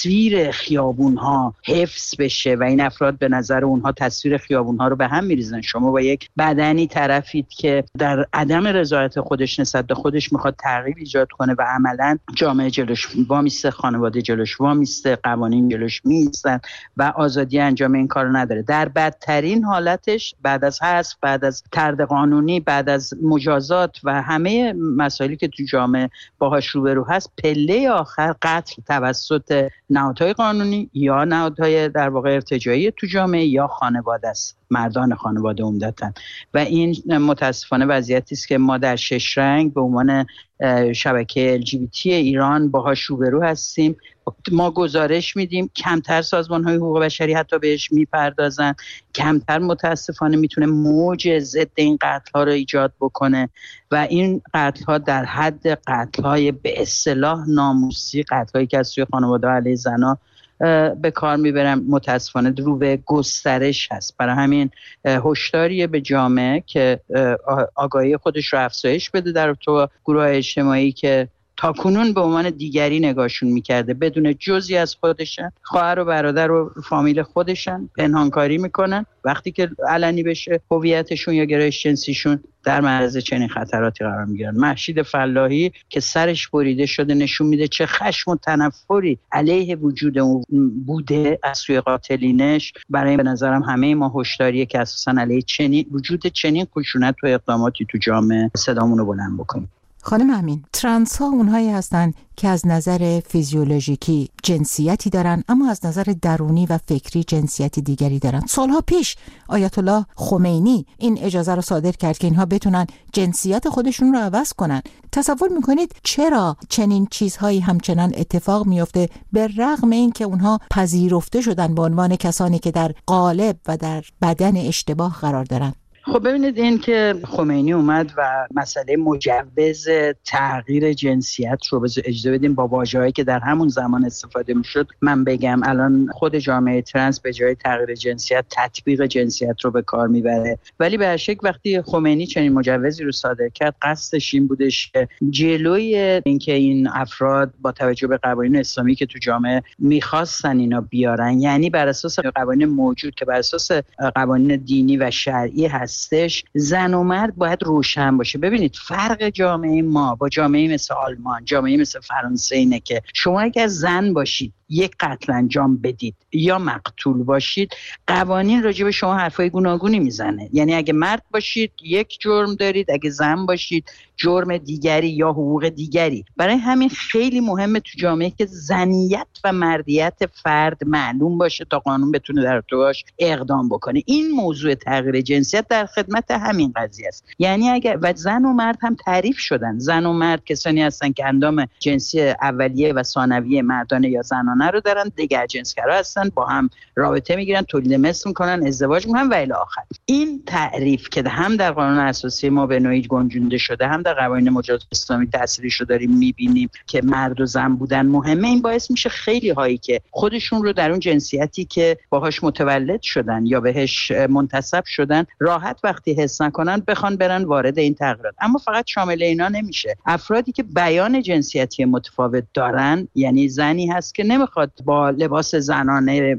تصویر خیابون‌ها حفظ بشه و این افراد به نظر اونها تصویر خیابون‌ها رو به هم می‌ریزن. شما با یک بدنی طرفید که در عدم رضایت خودش نسبت به خودش میخواد تغییر ایجاد کنه و عملاً جامعه جلوش وامیسته، خانواده جلوش وامیسته، قوانین جلوش میستن و آزادی انجام این کارو نداره. در بدترین حالتش بعد از حذف، بعد از طرد قانونی، بعد از مجازات و همه مسائلی که تو جامعه باهاش روبرو هست، پله آخر قتل توسط نهادهای قانونی یا نهادهای در واقع ارتجاعی تو جامعه یا خانواده است، مردان خانواده عمدتاً. و این متاسفانه وضعیتی است که ما در 6 رنگ به عنوان شبکه LGBT ایران باهاش روبرو هستیم. ما گزارش میدیم کمتر سازمان‌های حقوق بشری حتی بهش میپردازن، کمتر متاسفانه میتونه موج ضد این قتل‌ها رو ایجاد بکنه و این قتل‌ها در حد قتل‌های به اصطلاح ناموسی، قتل‌هایی که از سوی خانواده علیه زن‌ها به کار میبرم، متاسفانه رو به گسترش هست. برای همین هشداریه به جامعه که آگاهی خودش رو افزایش بده در تو گروه اجتماعی که تا کنون به عنوان دیگری نگاهشون میکرده، بدون جزئی از خودشن، خواهر و برادر و فامیل خودشن، پنهانکاری میکنن. وقتی که علنی بشه هویتشون یا گرایش جنسیشون، در معرض چنین خطراتی قرار میگیرن. مهشید فلاحی که سرش بریده شده نشون میده چه خشم و تنفری علیه وجود اون بوده از سوی قاتلینش. برای به نظرم همه ما هشداریه که اساساً علیه وجود چنین خشونت و اقداماتی تو جامعه صدامون رو بلند بکنیم. خانم امین، ترنس ها اونهایی هستن که از نظر فیزیولوژیکی جنسیتی دارن اما از نظر درونی و فکری جنسیتی دیگری دارن. سالها پیش آیت الله خمینی این اجازه رو صادر کرد که اینها بتونن جنسیت خودشون رو عوض کنن. تصور میکنید چرا چنین چیزهایی همچنان اتفاق میفته به رغم این که اونها پذیرفته شدن به عنوان کسانی که در قالب و در بدن اشتباه قرار دارن؟ خب ببینید، این که خمینی اومد و مسئله مجوز تغییر جنسیت رو اجازه بدیم با واژه‌هایی که در همون زمان استفاده میشد، من بگم الان خود جامعه ترنس به جای تغییر جنسیت تطبیق جنسیت رو به کار میبره. ولی به هر شکل وقتی خمینی چنین مجوزی رو صادر کرد، قصدش این بودش که جلوی اینکه این افراد با توجه به قوانین اسلامی که تو جامعه میخواستن اینا بیارن، یعنی بر اساس قوانین موجود که بر اساس قوانین دینی و شرعی هستش، زن و مرد باید روشن باشه. ببینید فرق جامعه ما با جامعه مثل آلمان، جامعه مثل فرانسه اینه که شما اگر زن باشید یک قتل انجام بدید یا مقتول باشید، قوانین راجع به شما حرفای گوناگونی میزنه. یعنی اگه مرد باشید یک جرم دارید، اگه زن باشید جرم دیگری یا حقوق دیگری. برای همین خیلی مهمه تو جامعه که زنیت و مردیت فرد معلوم باشه تا قانون بتونه در ارتباطش اقدام بکنه. این موضوع تغییر جنسیت در خدمت همین قضیه است. یعنی اگر و زن و مرد هم تعریف شدن، زن و مرد کسانی هستن که اندام جنسی اولیه و ثانویه مردانه یا زنانه رو دارن، دگرجنسگرا هستن، با هم رابطه میگیرن، تولید مثل میکنن، ازدواج میکنن و الی آخر. این تعریف که هم در قانون اساسی ما به نوعی گنجونده شده، هم در قوانین مجاز اسلامی تأثیرش رو داریم میبینیم که مرد و زن بودن مهمه. این باعث میشه خیلی هایی که خودشون رو در اون جنسیتی که باهاش متولد شدن یا بهش منتسب شدن راحت وقتی حس نکنن بخوان برن وارد این تغییرات. اما فقط شامل اینا نمیشه. افرادی که بیان جنسیتی متفاوت دارن، یعنی زنی هست که نمیخواد با لباس زنانه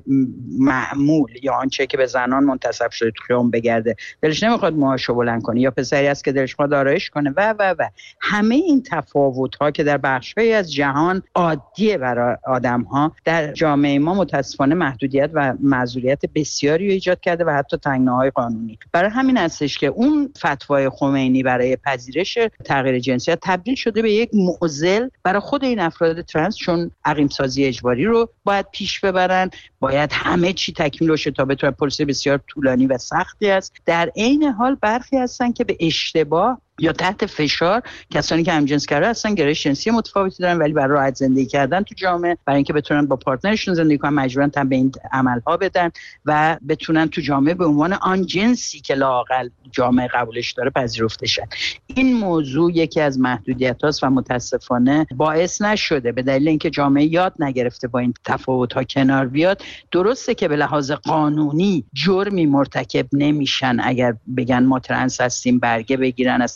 معمول یا آنچه که به زنان منتسب شده تو خیابون بگرده، دلش نمیخواد موهاشو بلند کنه، یا پسری هست که دلش میخواد آرایش کنه و همه این تفاوت‌ها که در بخش‌هایی از جهان عادیه برای آدم‌ها، در جامعه ما متأسفانه محدودیت و معذوریت بسیاری ایجاد کرده و حتی تنگناهای قانونی. برای همین هستش که اون فتوای خمینی برای پذیرش تغییر جنسیت تبدیل شده به یک معضل برای خود این افراد ترنس، چون عقیم سازی اجباری رو باید پیش ببرن، باید همه چی تکمیل بشه تا بتونن. پروسه بسیار طولانی و سختی است. در عین حال برخی هستن که به اشتباه یا تحت فشار، کسانی که همجنسگرا هستن، گرایش جنسی متفاوتی دارن، ولی برای راحت زندگی کردن تو جامعه، برای اینکه بتونن با پارتنرشون زندگی کنن، مجبورن تن به این عمل‌ها بدن و بتونن تو جامعه به عنوان آن جنسی که لااقل جامعه قبولش داره پذیرفته شن. این موضوع یکی از محدودیت‌هاست و متاسفانه باعث نشده به دلیل اینکه جامعه یاد نگرفته با این تفاوت‌ها کنار بیاد. درسته که به لحاظ قانونی جرمی مرتکب نمیشن اگر بگن ما ترنس هستیم، برگه بگیرن از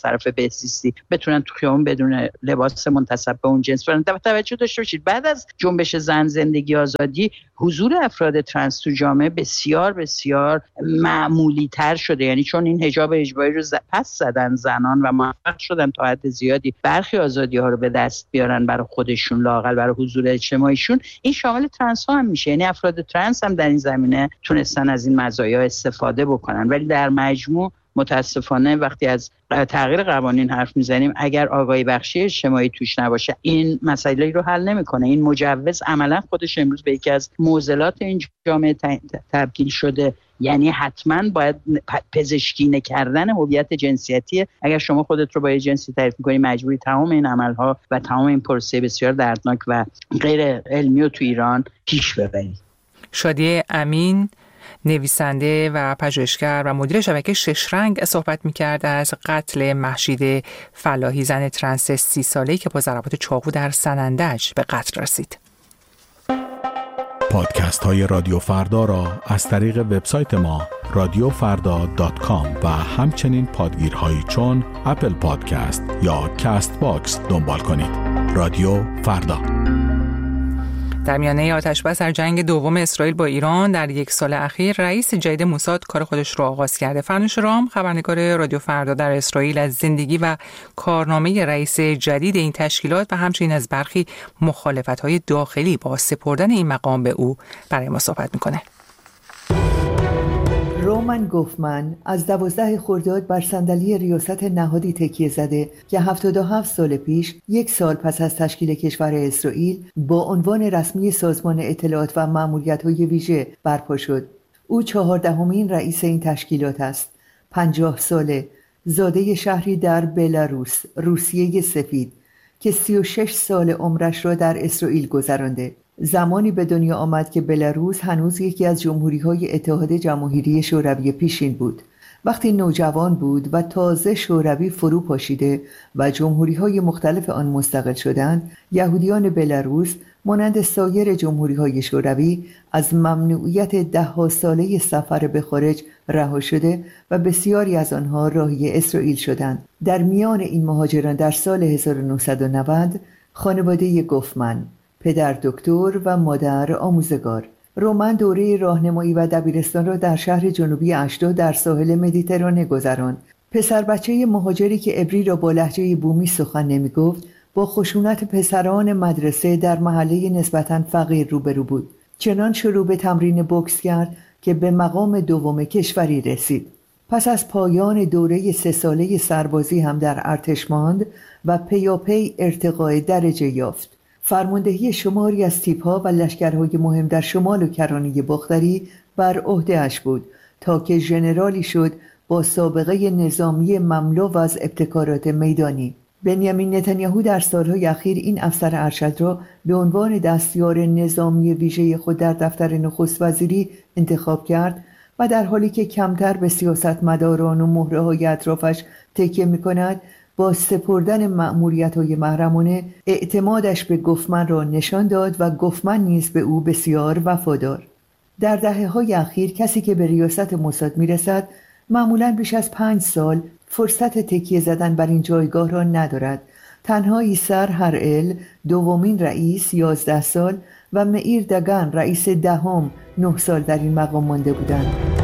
طرف بهزیستی بتونن تو خیابون بدون لباس منتسب به اون جنس برن. توجه داشته باشید بعد از جنبش زن زندگی آزادی حضور افراد ترنس تو جامعه بسیار بسیار معمولی تر شده، یعنی چون این حجاب اجباری رو پس زدن زنان و موفق شدن تا حد زیادی برخی آزادی ها رو به دست بیارن برای خودشون، لااقل برای حضور اجتماعیشون. این شامل ترنس ها هم میشه، یعنی افراد ترنس هم در این زمینه تونستن از این مزایا استفاده بکنن. ولی در مجموع متاسفانه وقتی از تغییر قوانین حرف میزنیم اگر آگاهی بخشی اجتماعی توش نباشه این مسائلی رو حل نمیکنه. این مجوز عملا خودش امروز به یکی از معضلات این جامعه تبدیل شده، یعنی حتما باید پزشکی نکردن هویت جنسیتی. اگر شما خودت رو با یه جنسی تعریف می‌کنی مجبوری تمام این عمل‌ها و تمام این پروسه بسیار دردناک و غیر علمی رو تو ایران پیش ببری. شادی امین، نویسنده و پژوهشگر و مدیر شبکه شش رنگ صحبت می‌کرد از قتل مهشید فلاحی، زن ترنس 30 ساله‌ای که با ضربات چاقو در سنندج به قتل رسید. پادکست های رادیو فردا را از طریق وبسایت ما radiofarda.com و همچنین پادگیرهایی چون اپل پادکست یا کاست باکس دنبال کنید. رادیو فردا. در میانه آتش‌بس در جنگ دوم اسرائیل با ایران در یک سال اخیر رئیس جدید موساد کار خودش را آغاز کرده. فرنوش رام، خبرنگار رادیو فردا در اسرائیل، از زندگی و کارنامه رئیس جدید این تشکیلات و همچنین از برخی مخالفت‌های داخلی با سپردن این مقام به او برای ما صحبت می‌کنه. رومان گوفمن از 12 خرداد بر صندلی ریاست نهادی تکیه زده که 77 سال پیش، یک سال پس از تشکیل کشور اسرائیل، با عنوان رسمی سازمان اطلاعات و ماموریت‌های ویژه برپا شد. او 14مین رئیس این تشکیلات است. 50 ساله، زاده شهری در بلاروس، روسیه سفید، که 36 سال عمرش را در اسرائیل گذرانده. زمانی به دنیا آمد که بلاروس هنوز یکی از جمهوری‌های اتحاد جماهیری شوروی پیشین بود. وقتی نوجوان بود و تازه شوروی فرو پاشیده و جمهوری‌های مختلف آن مستقل شدند، یهودیان بلاروس مانند سایر جمهوری‌های شوروی از ممنوعیت 10 ساله سفر به خارج رها شده و بسیاری از آنها راهی اسرائیل شدند. در میان این مهاجران در سال 1990 خانواده گوفمن، پدر دکتر و مادر آموزگار، رومان دوره راهنمایی و دبیرستان را در شهر جنوبی اشدود در ساحل مدیترانه گذراند. پسر بچه مهاجری که عبری را با لهجه بومی سخن نمی گفت، با خشونت پسران مدرسه در محله نسبتاً فقیر روبرو بود. چنان شروع به تمرین بوکس کرد که به مقام دوم کشوری رسید. پس از پایان دوره 3 ساله سربازی هم در ارتش ماند و پیاپی ارتقای درجه یافت. فرماندهی شماری از تیپ‌ها و لشکرهای مهم در شمال و کرانه باختری بر عهده‌اش بود تا که ژنرالی شد با سابقه نظامی مملو از ابتکارات میدانی. بنیامین نتانیاهو در سالهای اخیر این افسر ارشد را به عنوان دستیار نظامی ویژه خود در دفتر نخست وزیری انتخاب کرد و در حالی که کمتر به سیاستمداران و مهره‌های اطرافش تکیه می‌کند، با سپردن مأموریت‌های محرمانه اعتمادش به گوفمن را نشان داد و گوفمن نیز به او بسیار وفادار. در دهه‌های اخیر کسی که به ریاست موساد می‌رسد معمولاً بیش از 5 سال فرصت تکیه زدن بر این جایگاه را ندارد. تنها ایسر هرئل، دومین رئیس، 11 سال و مئیر دگان، رئیس دهم، 9 سال در این مقام مانده بودند.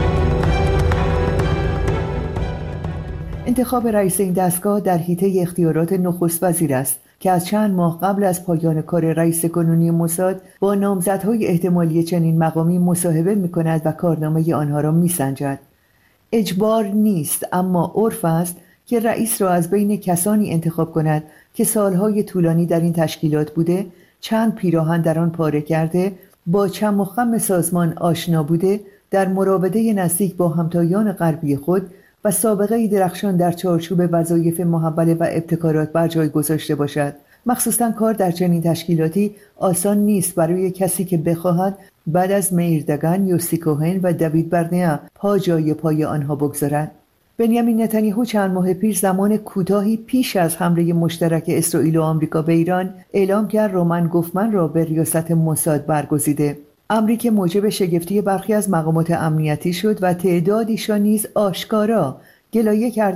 انتخاب رئیس این دستگاه در حیطه اختیارات نخست وزیر است که از چند ماه قبل از پایان کار رئیس کنونی موساد با نامزدهای احتمالی چنین مقامی مصاحبه می‌کند و کارنامه آنها را می‌سنجد. اجبار نیست، اما عرف است که رئیس را از بین کسانی انتخاب کند که سالهای طولانی در این تشکیلات بوده، چند پیراهن در آن پاره کرده، با چم و خم سازمان آشنا بوده، در مراوده نزدیک با همتایان غربی خود و سابقه درخشان در چارچوب وظایف محوله و ابتکارات بر جای گذاشته باشد. مخصوصاً کار در چنین تشکیلاتی آسان نیست برای کسی که بخواهد بعد از مئیر دگان، یوسی کوهن و دوید برنیا پا جای پای آنها بگذارد. بنیامین نتانیاهو چند ماه پیش، زمان کوتاهی پیش از حمله مشترک اسرائیل و آمریکا به ایران، اعلام کرد رومان گوفمن را به ریاست موساد برگزیده. امری که موجب شگفتی برخی از مقامات امنیتی شد و تعدادیشان نیز آشکارا گلایه کردند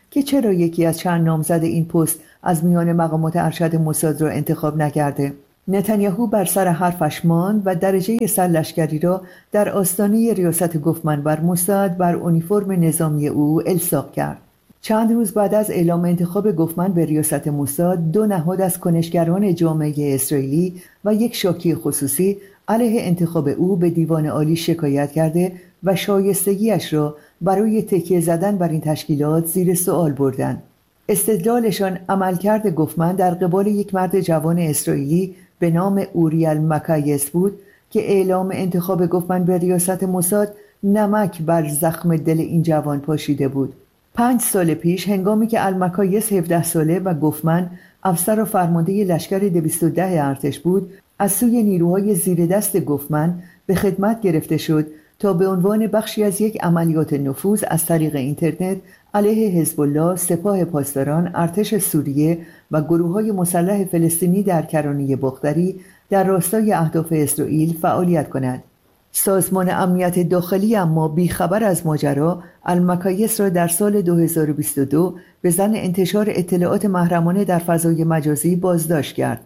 که چرا یکی از چند نامزد این پست از میان مقامات ارشد موساد را انتخاب نکرده. نتانیاهو بر سر حرفش ماند و درجه سرلشکری را در آستانه ریاست گفتمن بر موساد بر اونیفرم نظامی او الصاق کرد. چند روز بعد از اعلام انتخاب گفتمن به ریاست موساد، دو نهاد از کنشگران جامعه اسرائیلی و یک شاکی خصوصی علیه انتخاب او به دیوان عالی شکایت کرده و شایستگیش را برای تکیه زدن بر این تشکیلات زیر سوال بردند. استدلالشان عملکرد گفتمن در قبال یک مرد جوان اسرائیلی به نام اوریل مکایس بود که اعلام انتخاب گفتمن به ریاست موساد نمک بر زخم دل این جوان پاشیده بود. 5 سال پیش هنگامی که المکایس 17 ساله و گفتمن افسر و فرمانده لشکر 210 ارتش بود، از سوی نیروهای زیر دست گفتمن به خدمت گرفته شد تا به عنوان بخشی از یک عملیات نفوذ از طریق اینترنت علیه حزب الله، سپاه پاسداران، ارتش سوریه و گروه‌های مسلح فلسطینی در کرانه بختری در راستای اهداف اسرائیل فعالیت کند. سازمان امنیت داخلی اما بیخبر از ماجرا المکایس را در سال 2022 به ظن انتشار اطلاعات محرمانه در فضای مجازی بازداشت کرد.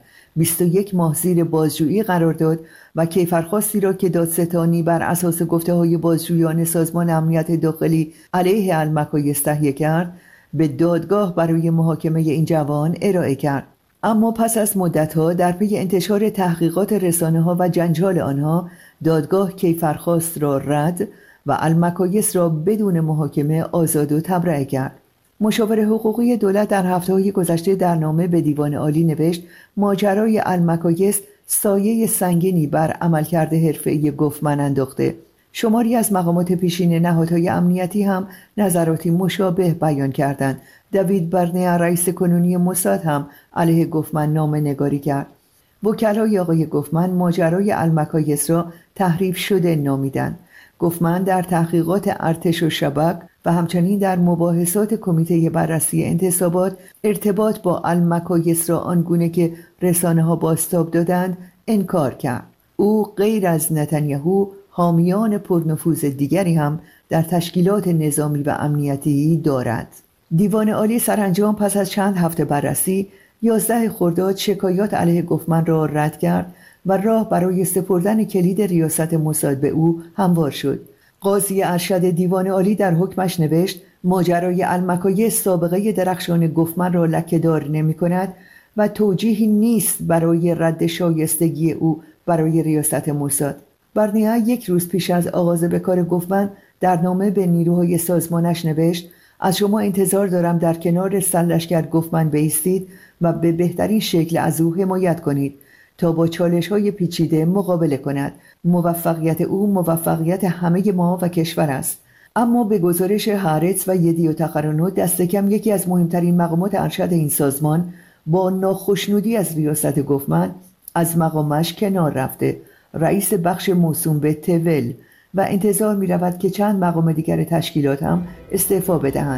21 ماه زیر بازجویی قرار داد و کیفرخواستی را که دادستانی بر اساس گفته‌های بازجویان سازمان امنیت داخلی علیه المکایس تهیه کرد به دادگاه برای محاکمه این جوان ارائه کرد. اما پس از مدت‌ها در پی انتشار تحقیقات رسانه‌ها و جنجال آنها، دادگاه کیفرخواست را رد و المکایس را بدون محاکمه آزاد و تبرئه کرد. مشاور حقوقی دولت در هفته‌های گذشته در نامه به دیوان عالی نوشت ماجرای المکایس سایه سنگینی بر عملکرد حرفه‌ای گفتمن انداخته. شماری از مقامات پیشین نهادهای امنیتی هم نظراتی مشابه بیان کردند. دیوید برنیا رئیس کنونی موساد هم علیه گفتمن نامه نگاری کرد. وکلای آقای گفتمن ماجرای المکایس را تحریف شده نامیدند. گفتمن در تحقیقات ارتش و شبک و همچنین در مباحثات کمیته بررسی انتصابات ارتباط با المکایس را آنگونه که رسانه‌ها بازتاب دادند انکار کرد. او غیر از نتانیاهو حامیان پرنفوذ دیگری هم در تشکیلات نظامی و امنیتی دارد. دیوان عالی سرانجام پس از چند هفته بررسی 11 خرداد شکایات علیه گفتمن را رد کرد و راه برای سپردن کلید ریاست موساد به او هموار شد. قاضی ارشد دیوان عالی در حکمش نوشت ماجرای المکایس سابقه درخشان گفتمن را لکه‌دار نمی‌کند و توجیهی نیست برای رد شایستگی او برای ریاست موساد. برنیا 1 روز پیش از آغاز به کار گفتمن در نامه به نیروهای سازمانش نوشت از شما انتظار دارم در کنار سرلشکر گفتمن بایستید و به بهترین شکل از او حمایت کنید تا با چالش‌های پیچیده مقابله کند. موفقیت او موفقیت همه ما و کشور است. اما به گزارش هارتز و یدیوت اخرونوت دست کم یکی از مهمترین مقامات ارشد این سازمان با ناخشنودی از ریاست گفتمن از مقامش کنار رفته، رئیس بخش موسوم به تول، و انتظار می رود که چند مقام دیگر تشکیلات هم استعفا بدهند.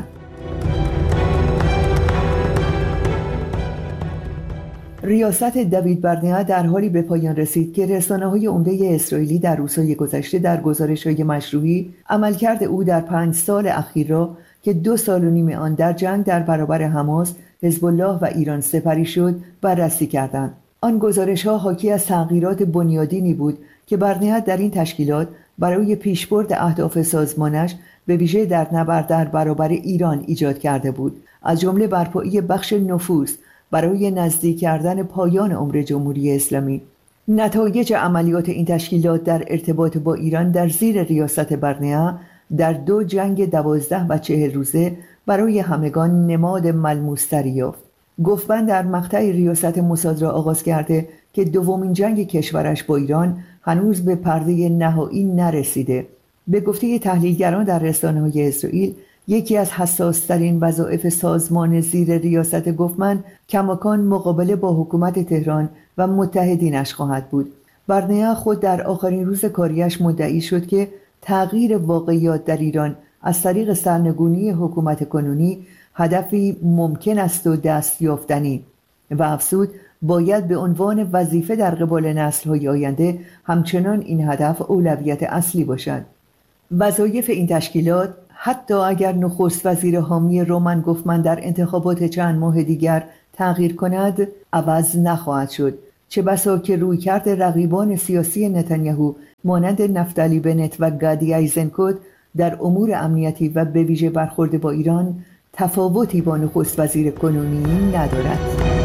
ریاست دیوید برنیا در حالی به پایان رسید که رسانه‌های عمده اسرائیلی در روزهای گذشته در گزارش‌های مشروعی عملکرد او در 5 سال اخیر را که 2 سال و نیم آن در جنگ در برابر حماس، حزب الله و ایران سپری شد بررسی کردند. آن گزارش‌ها حاکی از تغییرات بنیادینی بود که برنیا در این تشکیلات برای پیشبرد اهداف سازمانش به ویژه در نبرد در برابر ایران ایجاد کرده بود، از جمله برپایی بخش نفوذ برای نزدیک کردن پایان عمر جمهوری اسلامی. نتایج عملیات این تشکیلات در ارتباط با ایران در زیر ریاست برنیا در 2 جنگ 12 و 40 روزه برای همگان نماد ملموس‌تری یافت. گفتمن در مقطع ریاست موساد را آغاز کرده که دومین جنگ کشورش با ایران هنوز به پرده نهایی نرسیده. به گفته تحلیلگران در رسانه‌های اسرائیل، یکی از حساس‌ترین وظایف سازمان زیر ریاست گفتمن کماکان مقابله با حکومت تهران و متحدینش خواهد بود. برنیا خود در آخرین روز کاریش مدعی شد که تغییر واقعیات در ایران از طریق سرنگونی حکومت کنونی هدفی ممکن است و دست یافتنی، و افزود باید به عنوان وظیفه در قبال نسل‌های آینده همچنان این هدف اولویت اصلی باشد. وظایف این تشکیلات حتی اگر نخست وزیر حامی رومن گوفمن در انتخابات چند ماه دیگر تغییر کند، عوض نخواهد شد. چه بسا که رویکرد رقیبان سیاسی نتانیاهو مانند نفتالی بنت و گادی ایزنکوت در امور امنیتی و به ویژه برخورد با ایران تفاوتی با نخست وزیر کنونی ندارد.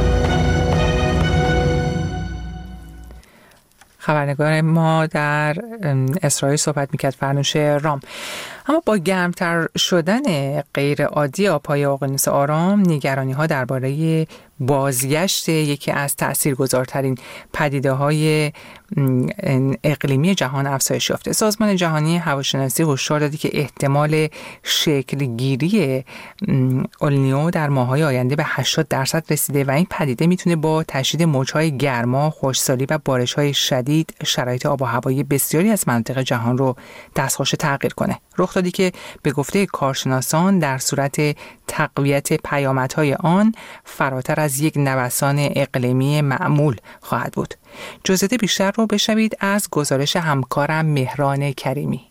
خبرنگار ما در اسرائیل صحبت میکرد، فرنوش رام. اما با گرمتر شدن غیر عادی آب‌های اقیانوس آرام، نگرانی‌ها درباره بازگشت یکی از تأثیرگذارترین پدیده‌های اقلیمی جهان افزایش یافته. سازمان جهانی هواشناسی هشدار داده که احتمال شکلگیری النیو در ماه‌های آینده به 80% رسیده و این پدیده میتونه با تشدید موج‌های گرما، خشکسالی و بارش‌های شدید شرایط آب و هوایی بسیاری از مناطق جهان رو دستخوش تغییر کنه. رخ دادی که به گفته کارشناسان در صورت تقویت پیامدهای آن فراتر از یک نوسان اقلیمی معمول خواهد بود. جزئیات بیشتر رو بشنوید از گزارش همکارم مهران کریمی.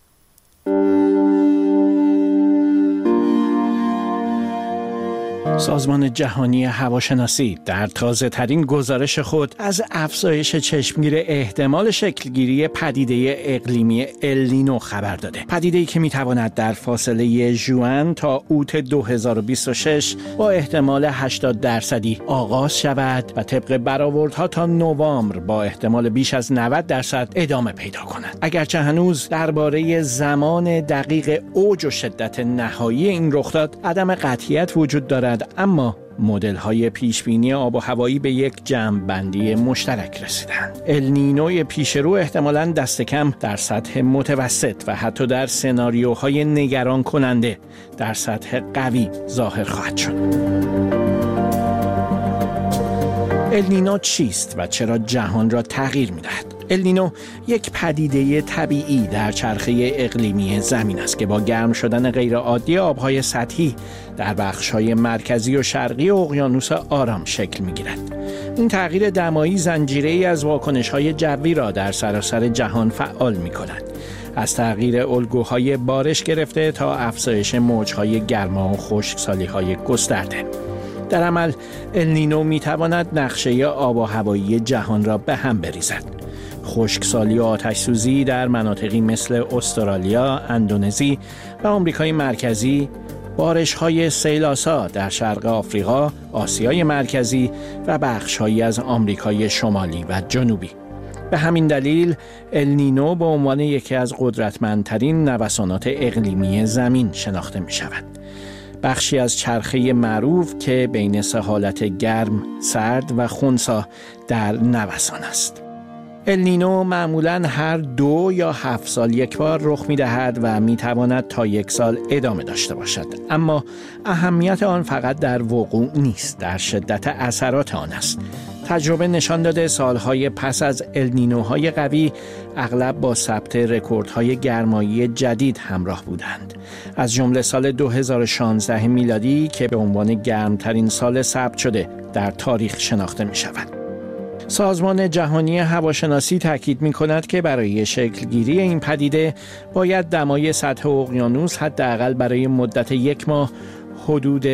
سازمان جهانی هواشناسی در تازه‌ترین گزارش خود از افزایش چشمگیر احتمال شکلگیری پدیده اقلیمی النینو خبر داده. پدیده‌ای که می‌تواند در فاصله ژوئن تا اوت 2026 با احتمال 80% آغاز شود و طبق برآوردها تا نوامبر با احتمال بیش از 90% ادامه پیدا کند. اگرچه هنوز درباره زمان دقیق اوج و شدت نهایی این رخداد عدم قطعیت وجود دارد، اما مدل‌های پیشبینی آب و هوایی به یک جمع‌بندی مشترک رسیدند. النینوی پیشرو احتمالاً دست کم در سطح متوسط و حتی در سناریوهای نگران کننده در سطح قوی ظاهر خواهد شد. النینو چیست و چرا جهان را تغییر می‌دهد؟ النینو یک پدیده طبیعی در چرخه اقلیمی زمین است که با گرم شدن غیرعادی آب‌های سطحی در بخش‌های مرکزی و شرقی اقیانوس آرام شکل می‌گیرد. این تغییر دمایی زنجیره‌ای از واکنش‌های جوی را در سراسر جهان فعال می‌کند. از تغییر الگوهای بارش گرفته تا افزایش موج‌های گرما و خشکسالی‌های گسترده. در عمل النینو می‌تواند نقشه آب و هوایی جهان را به هم بریزد. خشکسالی و آتش‌سوزی در مناطقی مثل استرالیا، اندونزی و آمریکای مرکزی، بارش‌های سیل‌آسا در شرق آفریقا، آسیای مرکزی و بخش‌هایی از آمریکای شمالی و جنوبی. به همین دلیل النینو به عنوان یکی از قدرتمندترین نوسانات اقلیمی زمین شناخته می‌شود. بخشی از چرخه معروف که بین سه حالت گرم، سرد و خنثی در نوسان است. النینو معمولاً هر 2 یا 7 سال یک بار رخ می‌دهد و می‌تواند تا 1 سال ادامه داشته باشد. اما اهمیت آن فقط در وقوع نیست، در شدت اثرات آن است. تجربه نشان داده سالهای پس از النینوهای قوی اغلب با ثبت رکوردهای گرمایی جدید همراه بودند. از جمله سال 2016 میلادی که به عنوان گرمترین سال ثبت شده در تاریخ شناخته می‌شود. سازمان جهانی هواشناسی تاکید می‌کند که برای شکلگیری این پدیده باید دمای سطح اقیانوس حداقل برای مدت 1 ماه حدود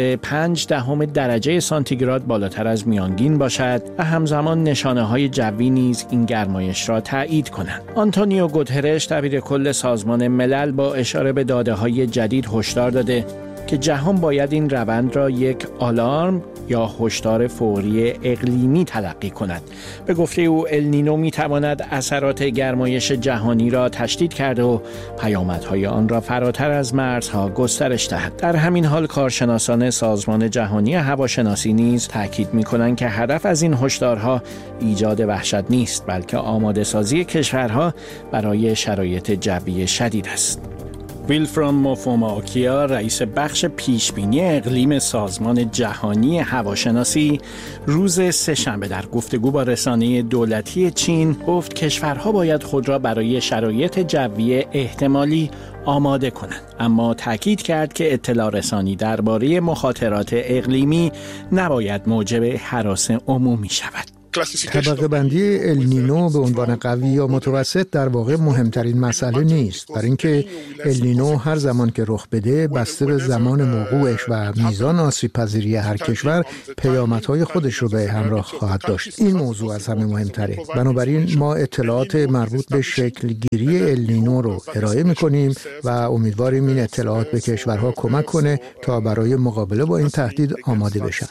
0.5 درجه سانتیگراد بالاتر از میانگین باشد و همزمان نشانه‌های جوی نیز این گرمایش را تایید کنند. آنتونیو گوترش دبیر کل سازمان ملل با اشاره به داده‌های جدید هشدار داده که جهان باید این روند را یک آلارم یا هشدار فوری اقلیمی تلقی کند. به گفته او النینو می‌تواند اثرات گرمایش جهانی را تشدید کرده و پیامدهای آن را فراتر از مرزها گسترش دهد. در همین حال کارشناسان سازمان جهانی هواشناسی نیز تاکید می‌کنند که هدف از این هشدارها ایجاد وحشت نیست، بلکه آماده‌سازی کشورها برای شرایط جوی شدید است. ویلفرام موفوماکیا رئیس بخش پیشبینی اقلیم سازمان جهانی هواشناسی روز سه‌شنبه در گفتگو با رسانه دولتی چین گفت کشورها باید خود را برای شرایط جوی احتمالی آماده کنند، اما تاکید کرد که اطلاع رسانی درباره مخاطرات اقلیمی نباید موجب هراس عمومی شود. طبقه بندی النینو به عنوان قوی یا متوسط در واقع مهمترین مسئله نیست، برای اینکه النینو هر زمان که رخ بده بسته به زمان وقوعش و میزان آسیب پذیری هر کشور پیامدهای خودش رو به همراه خواهد داشت. این موضوع از همه مهمتره. بنابراین ما اطلاعات مربوط به شکل گیری النینو رو ارائه می‌کنیم و امیدواریم این اطلاعات به کشورها کمک کنه تا برای مقابله با این تهدید آماده بشن.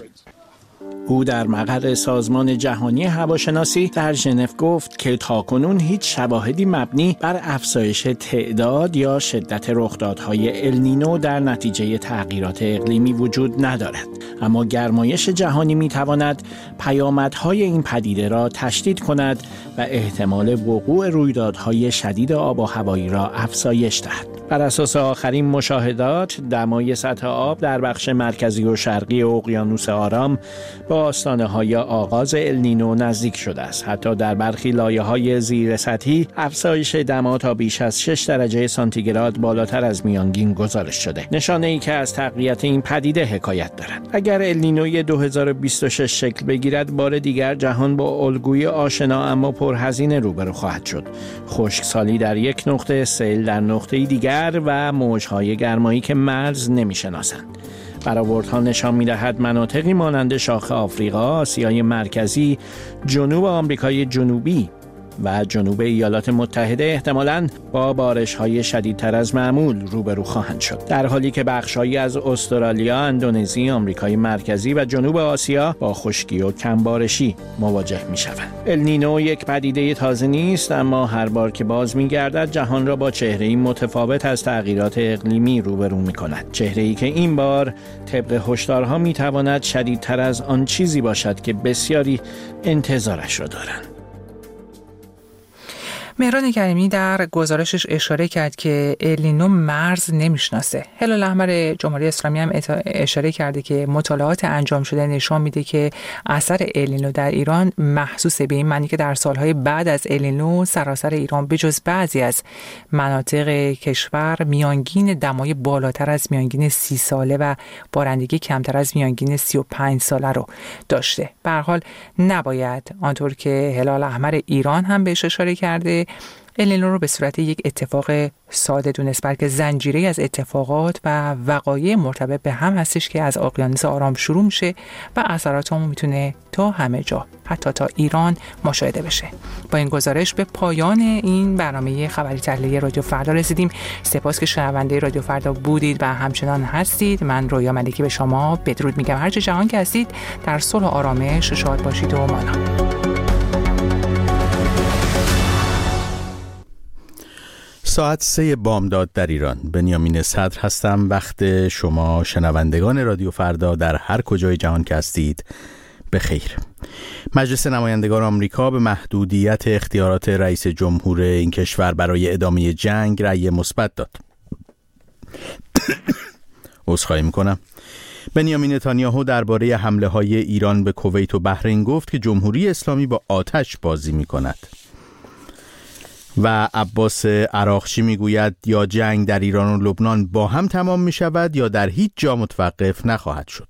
او در مقر سازمان جهانی هواشناسی در ژنو گفت که تاکنون هیچ شواهدی مبنی بر افزایش تعداد یا شدت رخدادهای النینو در نتیجه تغییرات اقلیمی وجود ندارد، اما گرمایش جهانی میتواند پیامدهای این پدیده را تشدید کند و احتمال وقوع رویدادهای شدید آب و هوایی را افزایش دهد. بر اساس آخرین مشاهدات، دمای سطح آب در بخش مرکزی و شرقی اقیانوس آرام با آستانه‌های آغاز النینو نزدیک شده است. حتی در برخی لایه‌های زیر سطحی افزایش دما تا بیش از 6 درجه سانتیگراد بالاتر از میانگین گزارش شده. نشانه‌ای که از تقویت این پدیده حکایت دارد. اگر النینوی 2026 شکل بگیرد، بار دیگر جهان با الگوی آشنا اما پرهزینه روبرو خواهد شد. خشکسالی در یک نقطه، سیل در نقطه‌ای دیگر و موج‌های گرمایی که مرز نمی‌شناسند. برآوردها نشان می‌دهد مناطقی مانند شاخ آفریقا، آسیای مرکزی، جنوب آمریکای جنوبی و جنوب ایالات متحده احتمالاً با بارش‌های شدیدتر از معمول روبرو خواهند شد، در حالی که بخش‌هایی از استرالیا، اندونزی، آمریکای مرکزی و جنوب آسیا با خشکی و کمبارشی مواجه می‌شوند. النینو یک پدیده تازه نیست، اما هر بار که باز می‌گردد جهان را با چهره‌ای متفاوت از تغییرات اقلیمی روبرو می‌کند. چهره‌ای که این بار طبق هشدارها می‌تواند شدیدتر از آن چیزی باشد که بسیاری انتظارش را دارند. مهران کریمی در گزارشش اشاره کرد که النینو مرز نمیشناسه. هلال احمر جمهوری اسلامی هم اشاره کرده که مطالعات انجام شده نشان میده که اثر النینو در ایران محسوسه، به این معنی که در سالهای بعد از النینو سراسر ایران بجز بعضی از مناطق کشور میانگین دمای بالاتر از میانگین 30 ساله و بارندگی کمتر از میانگین 35 ساله رو داشته. به هر حال نباید آنطور که هلال احمر ایران هم بهش اشاره کرده النینو رو به صورت یک اتفاق ساده دونست، بلکه زنجیره از اتفاقات و وقایع مرتبط به هم هستش که از اقیانوس آرام شروع میشه و اثرات اون میتونه تا همه جا، حتی تا ایران مشاهده بشه. با این گزارش به پایان این برنامه خبری تحلیلی رادیو فردا رسیدیم. سپاس که شنونده رادیو فردا بودید و همچنان هستید. من رویا ملکی به شما بدرود میگم. هر جا جهان که هستید در صلح و آرامش شاد باشید و مانا. ساعت 3 بامداد در ایران. بنیامین صدر هستم. وقت شما شنوندگان رادیو فردا در هر کجای جهان که هستید بخیر. مجلس نمایندگان آمریکا به محدودیت اختیارات رئیس جمهور این کشور برای ادامه جنگ رأی مثبت داد. عذرخواهی میکنم. بنیامین نتانیاهو درباره حمله‌های ایران به کویت و بحرین گفت که جمهوری اسلامی با آتش بازی میکند. و عباس عراقچی میگوید یا جنگ در ایران و لبنان با هم تمام می شود یا در هیچ جا متوقف نخواهد شد.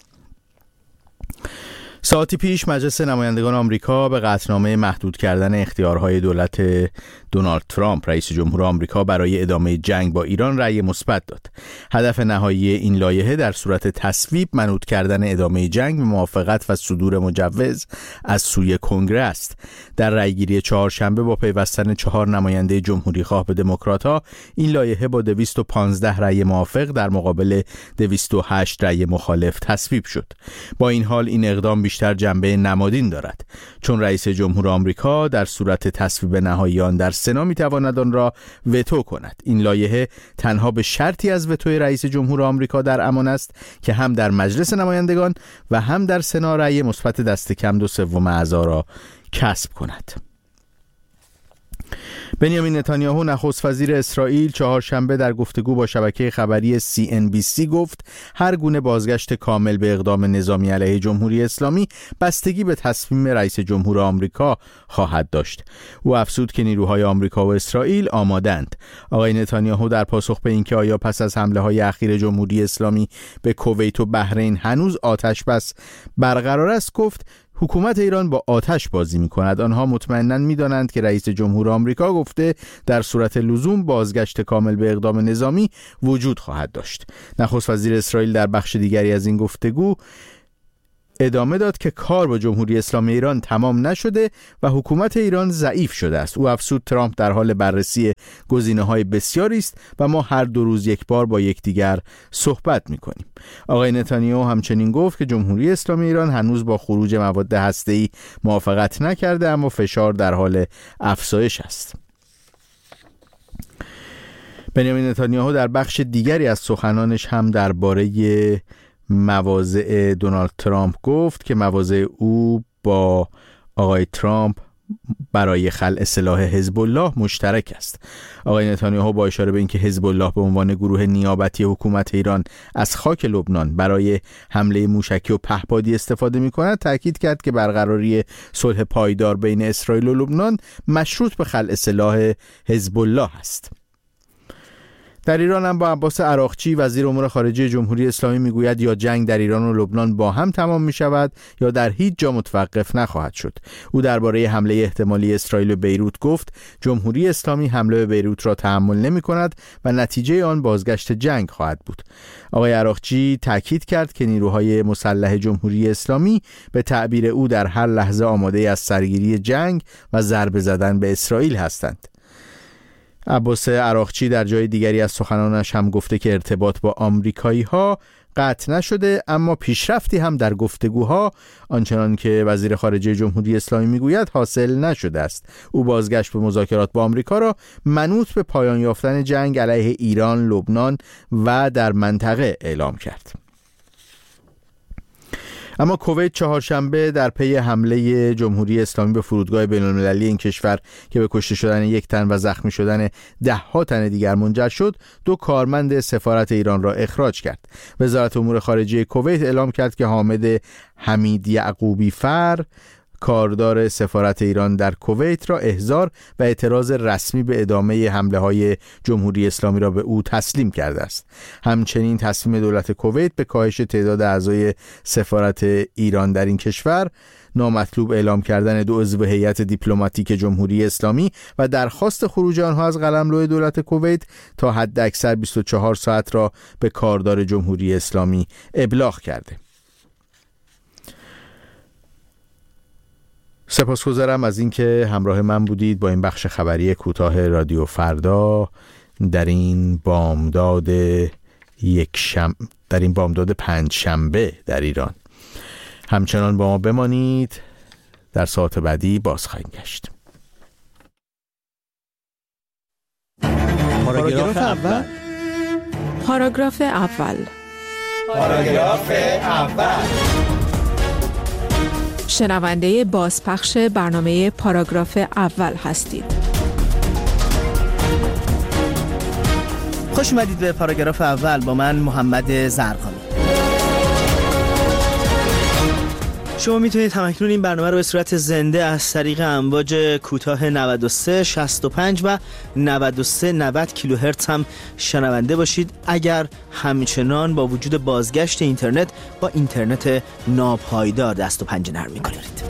ساعتی پیش مجلس نمایندگان آمریکا به قطعنامه محدود کردن اختیارهای دولت دونالد ترامپ رئیس جمهور آمریکا برای ادامه جنگ با ایران رأی مثبت داد. هدف نهایی این لایحه در صورت تصویب منوط کردن ادامه جنگ به موافقت و صدور مجوز از سوی کنگره است. در رأیگیری چهارشنبه با پیوستن 4 نماینده جمهوری خواه به دموکرات‌ها این لایحه با 215 رأی موافق در مقابل 208 رأی مخالف تصویب شد. با این حال این اقدام بیشتر جنبه نمادین دارد، چون رئیس جمهور آمریکا در صورت تصویب نهایی آن در سنا میتواند آن را وتو کند. این لایحه تنها به شرطی از وتوی رئیس جمهور آمریکا در امان است که هم در مجلس نمایندگان و هم در سنا رأی مثبت دست کم 2/3 اعضا را کسب کند. بنیامین نتانیاهو نخست وزیر اسرائیل چهارشنبه در گفتگو با شبکه خبری CNBC گفت هر گونه بازگشت کامل به اقدام نظامی علیه جمهوری اسلامی بستگی به تصمیم رئیس جمهور آمریکا خواهد داشت. او افزود که نیروهای آمریکا و اسرائیل آمادند. آقای نتانیاهو در پاسخ به اینکه آیا پس از حمله‌های اخیر جمهوری اسلامی به کویت و بحرین هنوز آتش بس برقرار است گفت حکومت ایران با آتش بازی می‌کند. آنها مطمئناً می‌دانند که رئیس جمهور آمریکا گفته در صورت لزوم بازگشت کامل به اقدام نظامی وجود خواهد داشت. نخست وزیر اسرائیل در بخش دیگری از این گفتگو ادامه داد که کار با جمهوری اسلامی ایران تمام نشده و حکومت ایران ضعیف شده است. او افزود ترامپ در حال بررسی گزینه‌های بسیاری است و ما هر 2 روز یک بار با یکدیگر صحبت می‌کنیم. آقای نتانیاهو همچنین گفت که جمهوری اسلامی ایران هنوز با خروج مواد هسته‌ای موافقت نکرده، اما فشار در حال افزایش است. بنیامین نتانیاهو در بخش دیگری از سخنانش هم درباره مواضع دونالد ترامپ گفت که مواضع او با آقای ترامپ برای خلع سلاح حزب الله مشترک است. آقای نتانیاهو با اشاره به اینکه حزب الله به عنوان گروه نیابتی حکومت ایران از خاک لبنان برای حمله موشکی و پهپادی استفاده می‌کند، تاکید کرد که برقراری صلح پایدار بین اسرائیل و لبنان مشروط به خلع سلاح حزب الله است. در ایران هم با عباس عراقچی وزیر امور خارجه جمهوری اسلامی میگوید یا جنگ در ایران و لبنان با هم تمام می شود یا در هیچ جا متوقف نخواهد شد. او درباره حمله احتمالی اسرائیل به بیروت گفت جمهوری اسلامی حمله به بیروت را تحمل نمی کند و نتیجه آن بازگشت جنگ خواهد بود. آقای عراقچی تاکید کرد که نیروهای مسلح جمهوری اسلامی به تعبیر او در هر لحظه آماده از سرگیری جنگ و ضربه زدن به اسرائیل هستند. عباس عراقچی در جای دیگری از سخنانش هم گفته که ارتباط با آمریکایی‌ها قطع نشده، اما پیشرفتی هم در گفتگوها آنچنان که وزیر خارجه جمهوری اسلامی میگوید حاصل نشده است. او بازگشت به مذاکرات با آمریکا را منوط به پایان یافتن جنگ علیه ایران، لبنان و در منطقه اعلام کرد. اما کویت چهارشنبه در پی حمله جمهوری اسلامی به فرودگاه بین‌المللی این کشور که به کشته شدن 1 تن و زخمی شدن 10 تن دیگر منجر شد، 2 کارمند سفارت ایران را اخراج کرد. وزارت امور خارجه کویت اعلام کرد که حامد حمید یعقوبی فر کاردار سفارت ایران در کویت را احضار و اعتراض رسمی به ادامه حمله‌های جمهوری اسلامی را به او تسلیم کرده است. همچنین تصمیم دولت کویت به کاهش تعداد اعضای سفارت ایران در این کشور، نامطلوب اعلام کردن 2 عضو هیئت دیپلماتیک جمهوری اسلامی و درخواست خروج آنها از قلمرو دولت کویت تا حداکثر 24 ساعت را به کاردار جمهوری اسلامی ابلاغ کرده. سپاسگزارم از اینکه همراه من بودید با این بخش خبری کوتاه رادیو فردا در این بامداد پنجشنبه در ایران. همچنان با ما بمانید، در ساعت بعدی باز خواهیم گشت. پاراگراف اول. پاراگراف اول. پاراگراف اول. شنونده بازپخش برنامه پاراگراف اول هستید. خوش اومدید به پاراگراف اول با من محمد زرقامی. شما میتونید همکنون این برنامه رو به صورت زنده از طریق امواج کوتاه 93 65 و 93 90 کیلوهرتز هم شنونده باشید، اگر همچنان با وجود بازگشت اینترنت با اینترنت ناپایدار دست و پنجه نرم می‌کنید.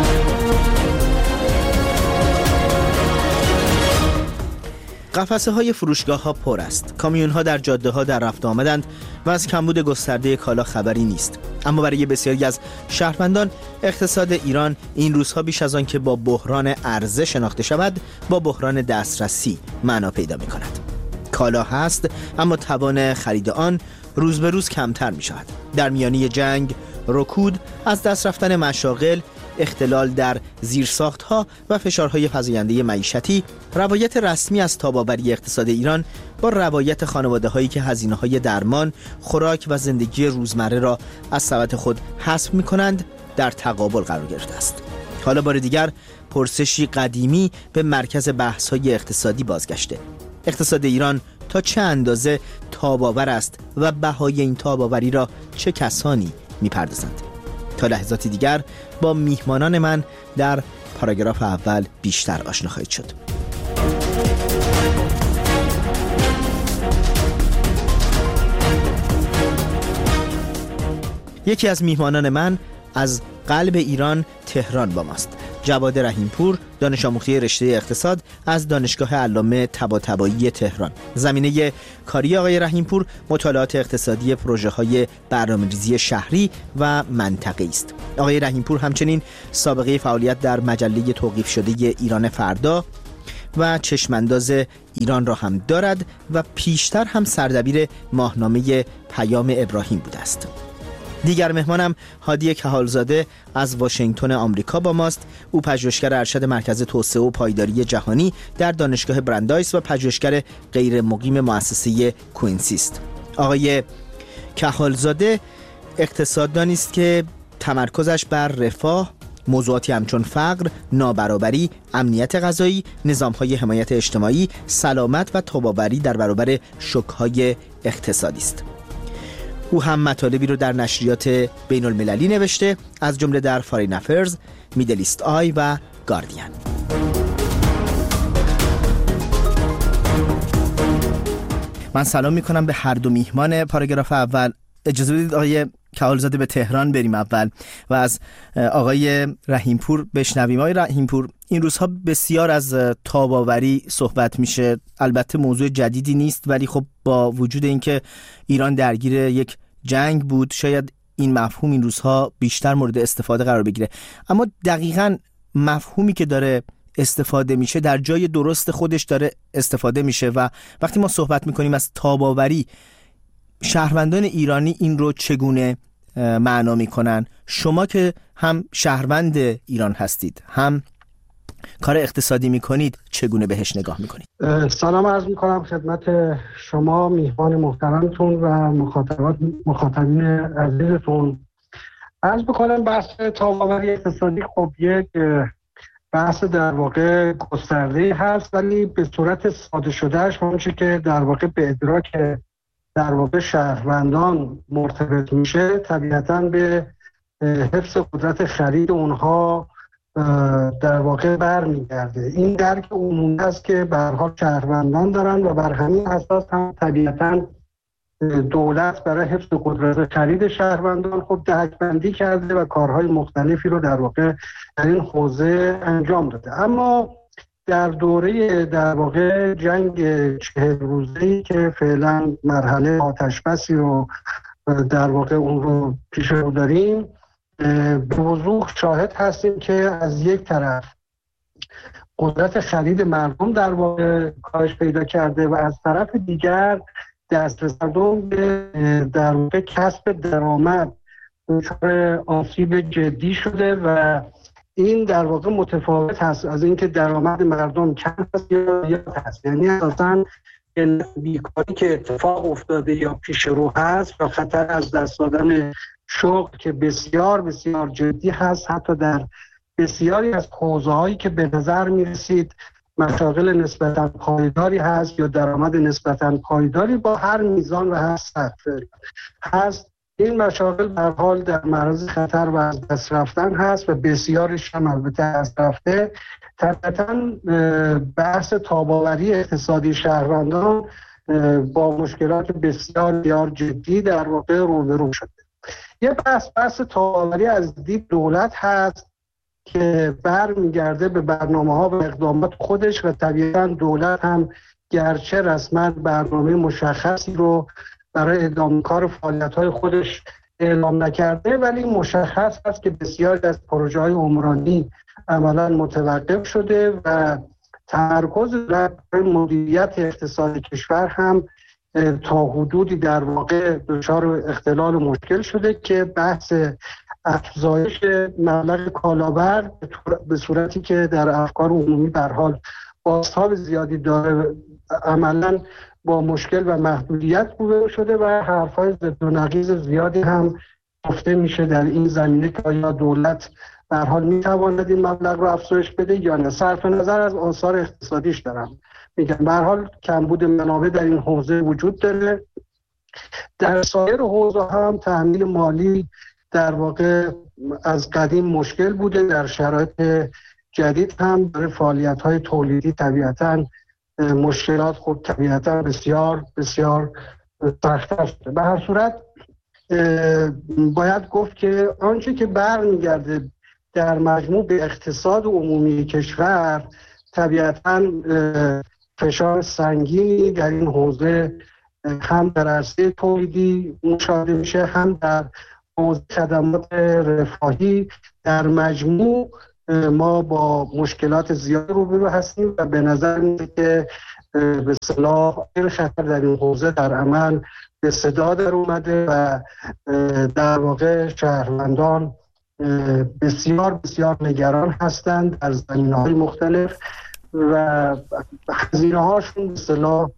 قفسه های فروشگاه ها پر است. کامیون ها در جاده ها در رفت آمدند و از کمبود گسترده کالا خبری نیست. اما برای بسیاری از شهروندان اقتصاد ایران این روزها بیش از آن که با بحران عرضه شناخته شود، با بحران دسترسی معنا پیدا می کند. کالا هست اما توان خرید آن روز به روز کمتر می شود. در میانه جنگ، رکود، از دست رفتن مشاغل، اختلال در زیرساخت‌ها و فشارهای فزاینده معیشتی، روایت رسمی از تاب‌آوری اقتصاد ایران با روایت خانواده‌هایی که هزینه‌های درمان، خوراک و زندگی روزمره را از سبد خود حسب می‌کنند در تقابل قرار گرفته است. حالا بار دیگر پرسشی قدیمی به مرکز بحث‌های اقتصادی بازگشته. اقتصاد ایران تا چه اندازه تاب‌آور است و بهای این تاب‌آوری را چه کسانی می‌پردازند؟ تا لحظاتی دیگر با میهمانان من در پاراگراف اول بیشتر آشنا خواهید شد. یکی از میهمانان من از قلب ایران تهران با ماست. جواد رحیمپور، دانش آموخته رشته اقتصاد از دانشگاه علامه طباطبایی تهران. زمینه کاری آقای رحیمپور مطالعات اقتصادی پروژه‌های برنامه‌ریزی شهری و منطقه‌ای است. آقای رحیمپور همچنین سابقه فعالیت در مجله توقیف شده ایران فردا و چشمانداز ایران را هم دارد و پیشتر هم سردبیر ماهنامه پیام ابراهیم بوده است. دیگر مهمانم هادی کهالزاده از واشنگتن آمریکا با ماست. او پژوهشگر ارشد مرکز توسعه و پایداری جهانی در دانشگاه برندایس و پژوهشگر غیر مقیم مؤسسه کوینسی است. آقای کهالزاده اقتصاددانی است که تمرکزش بر رفاه، موضوعاتی همچون فقر، نابرابری، امنیت غذایی، نظام‌های حمایت اجتماعی، سلامت و تاباوری در برابر شوک‌های اقتصادی است. او هم مطالبی رو در نشریات بین المللی نوشته، از جمله در فارین افرز، میدل ایست آی و گاردین. من سلام میکنم به هر دو میهمان پاراگراف اول. اجازه بدید آقای کهالزاده به تهران بریم اول و از آقای رحیمپور بشنویم. آقای رحیمپور، این روزها بسیار از تاباوری صحبت میشه. البته موضوع جدیدی نیست، ولی خب با وجود اینکه ایران درگیر یک جنگ بود شاید این مفهوم این روزها بیشتر مورد استفاده قرار بگیره. اما دقیقاً مفهومی که داره استفاده میشه در جای درست خودش داره استفاده میشه و وقتی ما صحبت میکنیم از تاباوری، شهروندان ایرانی این رو چگونه معنا میکنن؟ شما که هم شهروند ایران هستید هم کار اقتصادی میکنید، چگونه بهش نگاه میکنید؟ سلام عرض میکنم خدمت شما میهمان محترمتون و مخاطبین عزیزتون. عرض بکنم بحث تاباوری اقتصادی خب یک بحث در واقع گسترده هست، ولی به صورت ساده شدهش اونچه که در واقع به ادراک در واقع شهروندان مرتبط میشه طبیعتاً به حفظ قدرت خرید اونها در واقع برمیگرده. این درک عمومی است که به هر حال شهروندان دارن و بر همین اساس هم طبیعتاً دولت برای حفظ قدرت خرید شهروندان خب دهک‌بندی کرده و کارهای مختلفی رو در واقع در این حوزه انجام داده. اما در دوره در واقع جنگ 40 روزه‌ای که فعلا مرحله آتش‌بسی رو در واقع اون رو پیش رو داریم، به وضوح شاهد هستیم که از یک طرف قدرت خرید مردم در واقع کاهش پیدا کرده و از طرف دیگر دسترسی مردم به در واقع کسب درآمد دچار آسیب جدی شده و این در واقع متفاوت هست از اینکه درآمد مردم کم هست یا زیاد هست. یعنی اساساً بیکاری که اتفاق افتاده یا پیش رو هست و خطر از دست دادن شغل که بسیار بسیار جدی هست، حتی در بسیاری از حوزه‌هایی که به نظر می‌رسید مشاغل نسبتاً پایداری هست یا درآمد نسبتاً پایداری با هر میزان و هر سطح هست، این مشاغل به هر حال در معرض خطر و از دست رفتن هست و بسیارش هم البته از رفته. طبعاً بحث تاباوری اقتصادی شهروندان با مشکلات بسیار بسیار جدی در واقع روبرو شده. یه بحث تاباوری از دید دولت هست که برمیگرده به برنامه‌ها و اقدامات خودش و طبیعتاً دولت هم گرچه رسما برنامه مشخصی رو برای ادامه کار فعالیت‌های خودش اعلام نکرده، ولی مشخص است که بسیاری از پروژه‌های عمرانی عملاً متوقف شده و تمرکز بر مدیریت اقتصاد کشور هم تا حدودی در واقع دچار اختلال و مشکل شده که بحث افزایش مبلغ کالابر به صورتی که در افکار عمومی به هر حال بازتاب زیادی داره عملاً با مشکل و محدودیت روبرو شده و حرفای ضد و نقیض زیادی هم گفته میشه در این زمینه که آیا دولت به هر حال میتواند این مبلغ رو افزایش بده یا نه. صرف نظر از آثار اقتصادیش دارم میگم، به هر حال کمبود منابع در این حوزه وجود داره. در سایر حوزه هم تأمین مالی در واقع از قدیم مشکل بوده، در شرایط جدید هم برای فعالیت‌های تولیدی طبیعتاً مشکلات خود طبیعتاً بسیار بسیار سخت‌تر شده. به هر صورت باید گفت که آنچه که برمیگرده در مجموع به اقتصاد عمومی کشور، طبیعتاً فشار سنگینی در این حوزه هم در عرصه تولیدی مشاهده میشه، هم در حوزه خدمات رفاهی. در مجموع ما با مشکلات زیاد روبرو هستیم و به نظر میاد که به اصطلاح خطر در این حوزه در عمل به صدا در اومده و در واقع شهروندان بسیار بسیار نگران هستند در زمینه‌های مختلف و هزینه‌هاشون به اصطلاح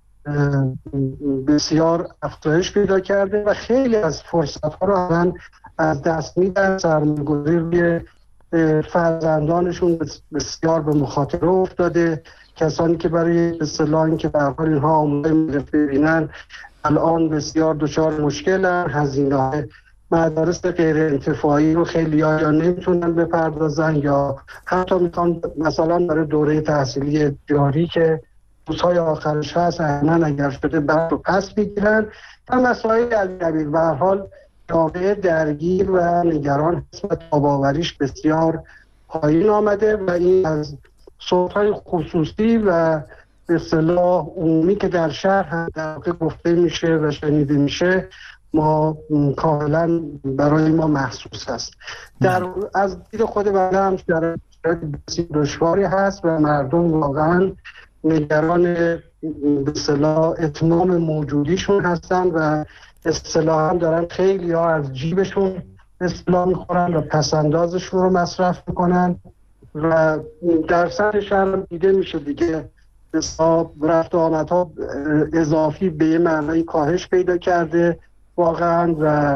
بسیار افزایش پیدا کرده و خیلی از فرصت‌ها رو الان از دست میدن. سرمایه‌گذاری روی فرزندانشون بسیار به مخاطره افتاده. کسانی که برای به اصطلاح اینکه به هر حال اینها آموزش مدرسه ببینن الان بسیار دچار مشکلن. هزینه‌های مدارس غیر انتفاعی رو خیلی یا نمیتونن بپردازن یا حتی میخوان مثلا برای دوره تحصیلی جاری که روزهای آخرش هست احیانا اگر شده بعد رو پس بگیرن و مسائل از قبیل. به هر حال جامعه درگیر و نگران هست و تاب‌آوریش بسیار پایین آمده و این از صوت‌های خصوصی و به اصطلاح عمومی که در شهر هم در واقع گفته میشه و شنیده میشه ما کاملا برای ما محسوس هست. از دید خود بنده هم شرایط بسیار دشواری هست و مردم واقعا نگران به اصطلاح اتمام موجودیشون هستن و اصطلاحا دارن خیلی ها از جیبشون اصطلاح میخورن و پسندازشون رو مصرف میکنن و در سطح شهر دیده میشه دیگه رفت و آمدها اضافی به یه معنی کاهش پیدا کرده واقعا و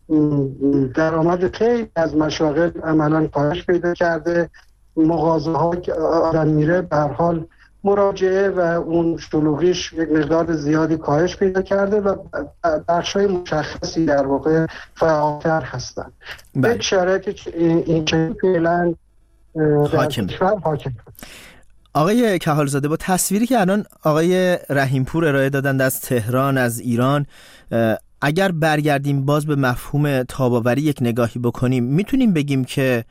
درآمد خیلی از مشاغل عملا کاهش پیدا کرده. مغازه ها که آدم میره به هر حال مراجعه و اون شلوغیش یک مقدار زیادی کاهش پیدا کرده و بخشای مشخصی در واقع فعالتر هستن. یک شرایط این که فعلا حاکم. آقای کهالزاده، با تصویری که الان آقای رحیمپور ارائه دادند از تهران، از ایران، اگر برگردیم باز به مفهوم تاب‌آوری یک نگاهی بکنیم، میتونیم بگیم که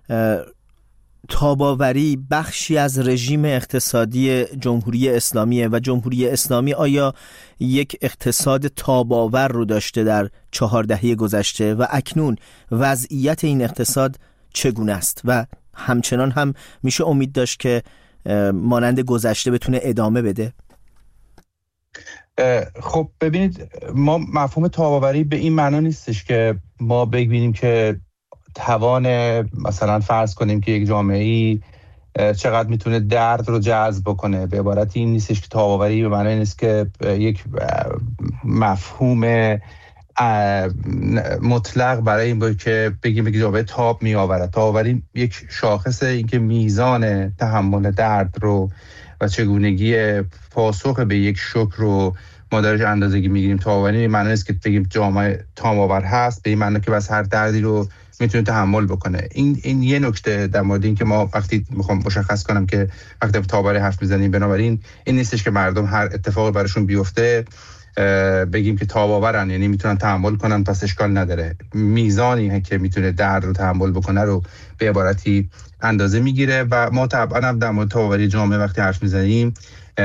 تاب‌آوری بخشی از رژیم اقتصادی جمهوری اسلامیه و جمهوری اسلامی آیا یک اقتصاد تاب‌آور رو داشته در 4 دهه گذشته و اکنون وضعیت این اقتصاد چگونه است و همچنان هم میشه امید داشت که مانند گذشته بتونه ادامه بده؟ خب ببینید، ما مفهوم تاب‌آوری به این معنا نیستش که ما ببینیم که توان مثلا فرض کنیم که یک جامعه‌ای چقدر میتونه درد رو جذب بکنه. به عبارت این نیستش که تاب‌آوری به معنی نیست که یک مفهوم مطلق برای این باید که بگیم که جامعه تاب می آورد. تاب‌آوری یک شاخصه، این که میزان تحمل درد رو و چگونگی پاسخ به یک شوک رو ما درش اندازه‌گیری میگیریم. تاب‌آوری به معنی نیست که بگیم جامعه تاب‌آور هست به این معنی که بس هر دردی رو میتونه تحمل بکنه. این یه نکته در مورد این که ما وقتی میخوام مشخص کنم که وقتی تاب‌آوری حرف میزنیم، بنابراین این نیستش که مردم هر اتفاقی براشون بیفته بگیم که تاب‌آورن، یعنی میتونن تحمل کنن پس اشکال نداره. میزانی که میتونه درد رو تحمل بکنه رو به عبارتی اندازه میگیره و ما طبعا هم در مورد تاب‌آوری جامعه وقتی حرف میزنیم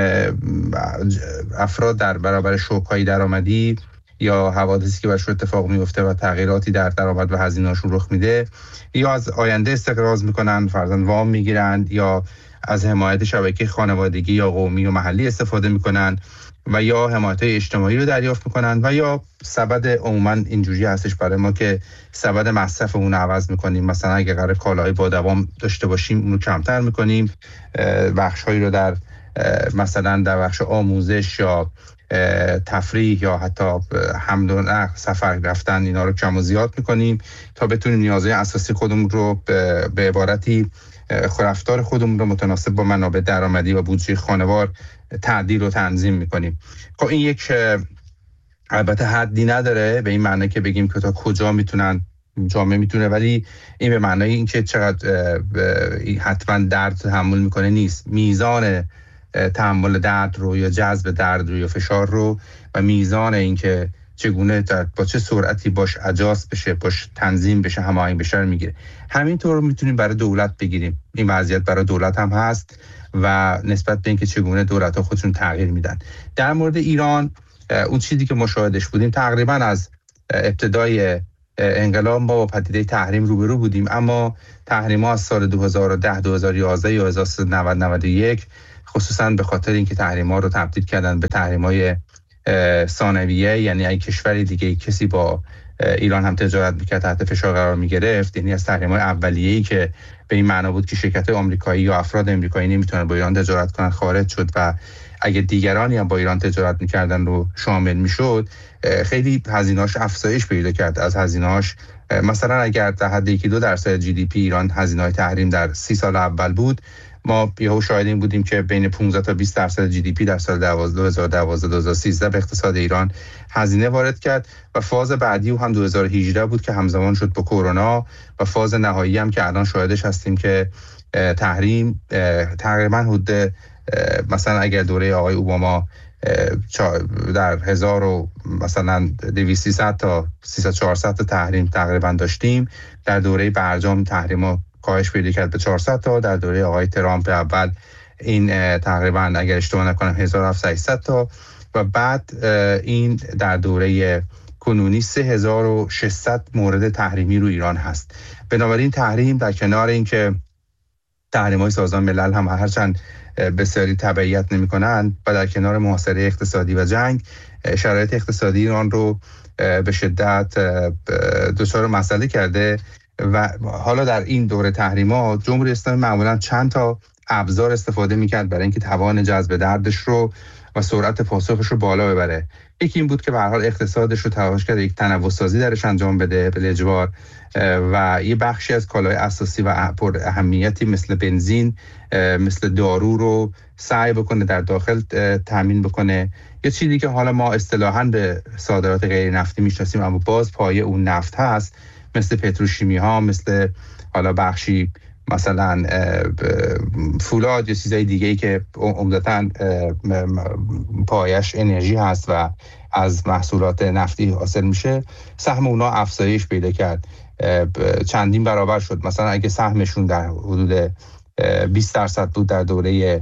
افراد در برابر شوک‌های درآمدی یا حوادثی که براشون اتفاق میفته و تغییراتی در درآمد و هزینه‌هاشون رخ میده، یا از آینده استقراض میکنن، فرضاً وام میگیرن، یا از حمایت شبکه خانوادگی یا قومی و محلی استفاده میکنن و یا حمایت اجتماعی رو دریافت میکنن و یا سبد عموما اینجوری هستش برای ما که سبد مصرفمون رو عوض میکنیم. مثلا اگه قرار کالاهای با دوام داشته باشیم اون رو کمتر میکنیم، بخشهایی رو در مثلا در بخش آموزش یا تفریح یا حتی حمل و نقل، سفر رفتن، اینا رو کم و زیاد میکنیم تا بتونیم نیازهای اساسی خودمون رو به عبارتی رفتار خودمون رو متناسب با منابع درآمدی و بودجه خانوار تعدیل و تنظیم میکنیم. خب این یک البته حدی نداره به این معنی که بگیم که تا کجا میتونن جامعه میتونه، ولی این به معنی این که چقدر حتما درد تحمل میکنه نیست. میزان تحمل درد رو یا جذب درد رو یا فشار رو و میزان این که چگونه با چه سرعتی باش اجاست بشه، باش تنظیم بشه، هماهنگ بشه میگیره. همینطور میتونیم برای دولت بگیریم. این وضعیت برای دولت هم هست و نسبت به اینکه چگونه دولت‌ها خودشون تغییر میدن. در مورد ایران اون چیزی که مشاهدش بودیم تقریبا از ابتدای انقلاب ما با پدیده تحریم روبرو بودیم، اما تحریم‌ها از سال 2010 2011 یا 1991 خصوصا به خاطر اینکه تحریم‌ها رو تبدیل کردن به تحریم‌های ثانویه، یعنی اگه کشوری دیگه کسی با ایران هم تجارت میکرد تحت فشار قرار میگرفت. یعنی از تحریم‌های اولیه‌ای که به این معنا بود که شرکت‌های آمریکایی یا افراد آمریکایی نمیتونن با ایران تجارت کنن خارج شد و اگه دیگرانی هم با ایران تجارت میکردن رو شامل میشد، خیلی هزینه‌اش افزایش پیدا کرد. از هزینه‌اش مثلا اگر در حد 1-2% جی دی پی ایران هزینه‌های تحریم در 30 سال اول بود، ما یهو شاهد این بودیم که بین 15 تا 20% جی دی پی در سال 2012-2013 به اقتصاد ایران هزینه وارد کرد و فاز بعدی هم 2018 بود که همزمان شد با کرونا و فاز نهایی هم که الان شاهدش هستیم که تحریم تقریبا حدود مثلا اگر دوره آقای اوباما در 1200 تا 300-400 تا تحریم تقریبا داشتیم، در دوره برجام تحریم‌ها کاهش پیدا کرد به 400 تا، در دوره آقای ترامپ اول این تقریبا اگر اشتباه نکنم 1700 تا و بعد این در دوره کنونی 3600 مورد تحریمی رو ایران هست. بنابراین تحریم در کنار اینکه تحریم‌های سازمان ملل هم هرچند بسیاری تبعیت نمی‌کنند و در کنار محاصره اقتصادی و جنگ، شرایط اقتصادی ایران رو به شدت دچار مسئله کرده و حالا در این دوره تحریم‌ها جمهوری اسلامی معمولاً چند تا ابزار استفاده می‌کرد برای اینکه توان جذب دردش رو و سرعت پاسخش رو بالا ببره. یکی این بود که به هر حال اقتصادش رو تلاش کرد یک تنوع‌سازی درش انجام بده به اجبار و یه بخشی از کالای اساسی و پر اهمیتی مثل بنزین، مثل دارو رو سعی بکنه در داخل تامین بکنه. یه چیزی که حالا ما اصطلاحاً به صادرات غیر نفتی میشناسیم اما باز پایه اون نفت هست، مثل پتروشیمی ها، مثل حالا بخشی مثلا فولاد یا چیزای دیگه‌ای که عمدتاً پایش انرژی هست و از محصولات نفتی حاصل میشه، سهم اونا افزایش پیدا کرد، چندین برابر شد. مثلا اگه سهمشون در حدود 20% بود در دوره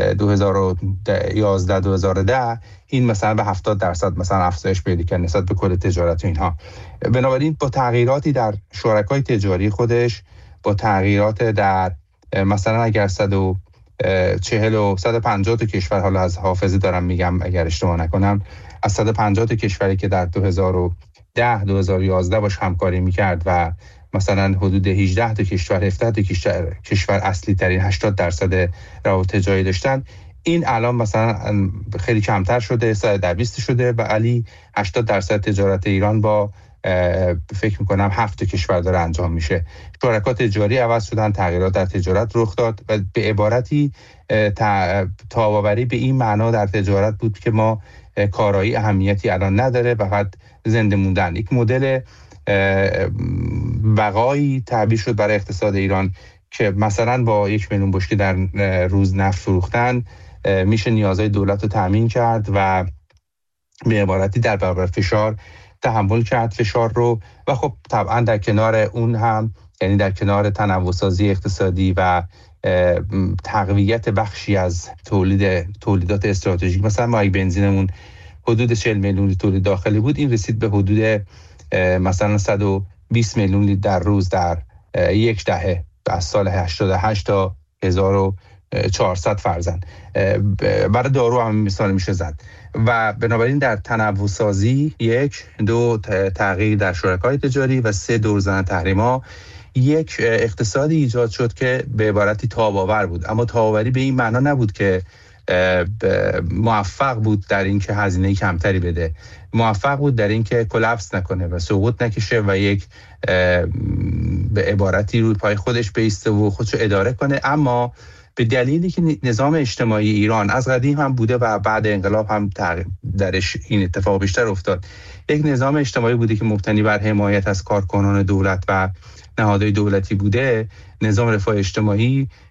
2011-2010، این مثلا به 70% مثلا افزایش پیدا کرد نسبت به کل تجارت و اینها. بنابراین با تغییراتی در شرکای تجاری خودش، با تغییرات در مثلا اگر 140 و 150 تا کشور، حالا از حافظه دارم میگم اگر اشتباه نکنم، از 150 تا کشوری که در 2010-2011 باش همکاری میکرد و مثلا حدود 18 تا کشور 17 تا کشور اصلی ترین 80% روابط تجاری داشتن، این الان مثلا خیلی کمتر شده، 120 شده و علی 80% تجارت ایران با فکر میکنم 7 کشور داره انجام میشه. شرکات تجاری عوض شدن، تغییرات در تجارت رخ داد و به عبارتی تاباوری به این معنا در تجارت بود که ما کارایی اهمیتی الان نداره، فقط زنده موندن. یک مدل بقایی تعبیر شد برای اقتصاد ایران که مثلا با 1 میلیون بشکه در روز نفت فروختن میشه نیازهای دولت رو تامین کرد و به عبارتی در برابر فشار تحمل کرد فشار رو. و خب طبعا در کنار اون هم، یعنی در کنار تنوع‌سازی اقتصادی و تقویت بخشی از تولیدات استراتژیک، مثلا ما اگه بنزینمون حدود 40 میلیون لیتر تولید داخلی بود، این رسید به حدود مثلا 120 میلیون لیتر در روز در یک دهه، از سال 88 تا 1400 فرزند. برای دارو هم مثال میشه زد. و بنابراین در تنوع سازی 1-2 تغییر در شرکای تجاری و 3 دور زدن تحریم‌ها، یک اقتصادی ایجاد شد که به عبارتی تاب‌آور بود. اما تاب‌آوری به این معنا نبود که موفق بود در این که هزینه کمتری بده، موفق بود در این که کلاپس نکنه و سقوط نکشه و یک به عبارتی روی پای خودش بایسته و خودشو اداره کنه. اما به دلیلی که نظام اجتماعی ایران از قدیم هم بوده و بعد انقلاب هم درش این اتفاق بیشتر افتاد، یک نظام اجتماعی بوده که مبتنی بر حمایت از کارکنان دولت و نهادهای دولتی بوده، نظام رفاه اجتماعی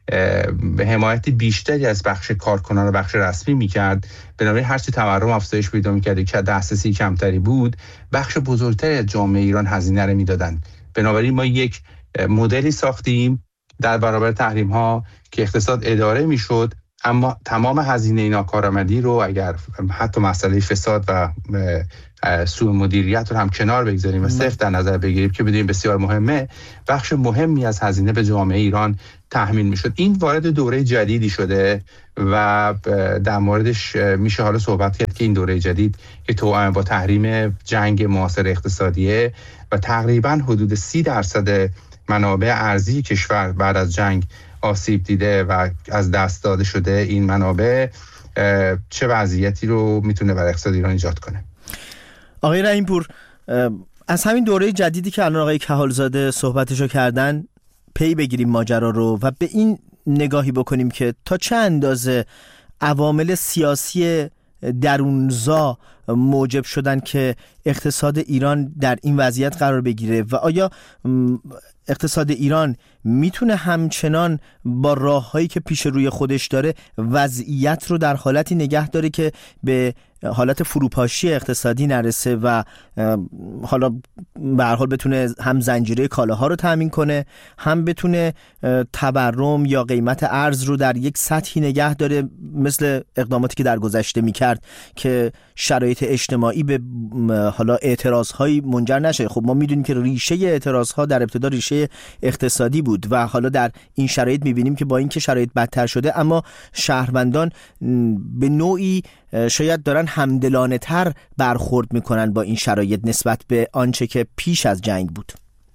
حمایت بیشتری از بخش کارکنان و بخش رسمی میکرد، بنابراین هرچی تورم افزایش پیدا میکرد که دسترسی کمتری بود، بخش بزرگتری از جامعه ایران هزینه رو میدادن. بنابراین ما یک مدلی ساختیم در برابر تحریم ها که اقتصاد اداره میشد، اما تمام هزینه ناکارآمدی رو اگر حتی مسئله فساد و سوء مدیریت رو هم کنار بگذاریم و صفر در نظر بگیریم که بدونیم بسیار مهمه، بخش مهمی از هزینه به جامعه ایران تحمیل میشد. این وارد دوره جدیدی شده و در موردش میشه حالا صحبت کرد که این دوره جدید که توأم با تحریم جنگ معاصر اقتصادیه و تقریبا حدود 30% منابع ارزی کشور بعد از جنگ آسیب دیده و از دست داده شده، این منابع چه وضعیتی رو میتونه برای اقتصاد ایران ایجاد کنه. آقای رحیم‌پور، از همین دوره جدیدی که الان آقای کهالزاده صحبتشو کردن پی بگیریم ماجرا رو و به این نگاهی بکنیم که تا چه اندازه عوامل سیاسی درونزا موجب شدن که اقتصاد ایران در این وضعیت قرار بگیره و آیا اقتصاد ایران میتونه همچنان با راههایی که پیش روی خودش داره وضعیت رو در حالتی نگه داره که به حالت فروپاشی اقتصادی نرسه و حالا به هر حال بتونه هم زنجیره کالاها رو تامین کنه، هم بتونه تورم یا قیمت ارز رو در یک سطحی نگه داره مثل اقداماتی که در گذشته میکرد که شرایط اجتماعی به حالا اعتراضهایی منجر نشه؟ خب ما میدونیم که ریشه اعتراضها در ابتدا ریشه اقتصادی بود و حالا در این شرایط میبینیم که با اینکه شرایط بدتر شده اما شهروندان به نوعی شاید دارن همدلانه تر برخورد میکنن با این شرایط نسبت به آنچه که پیش از جنگ بود.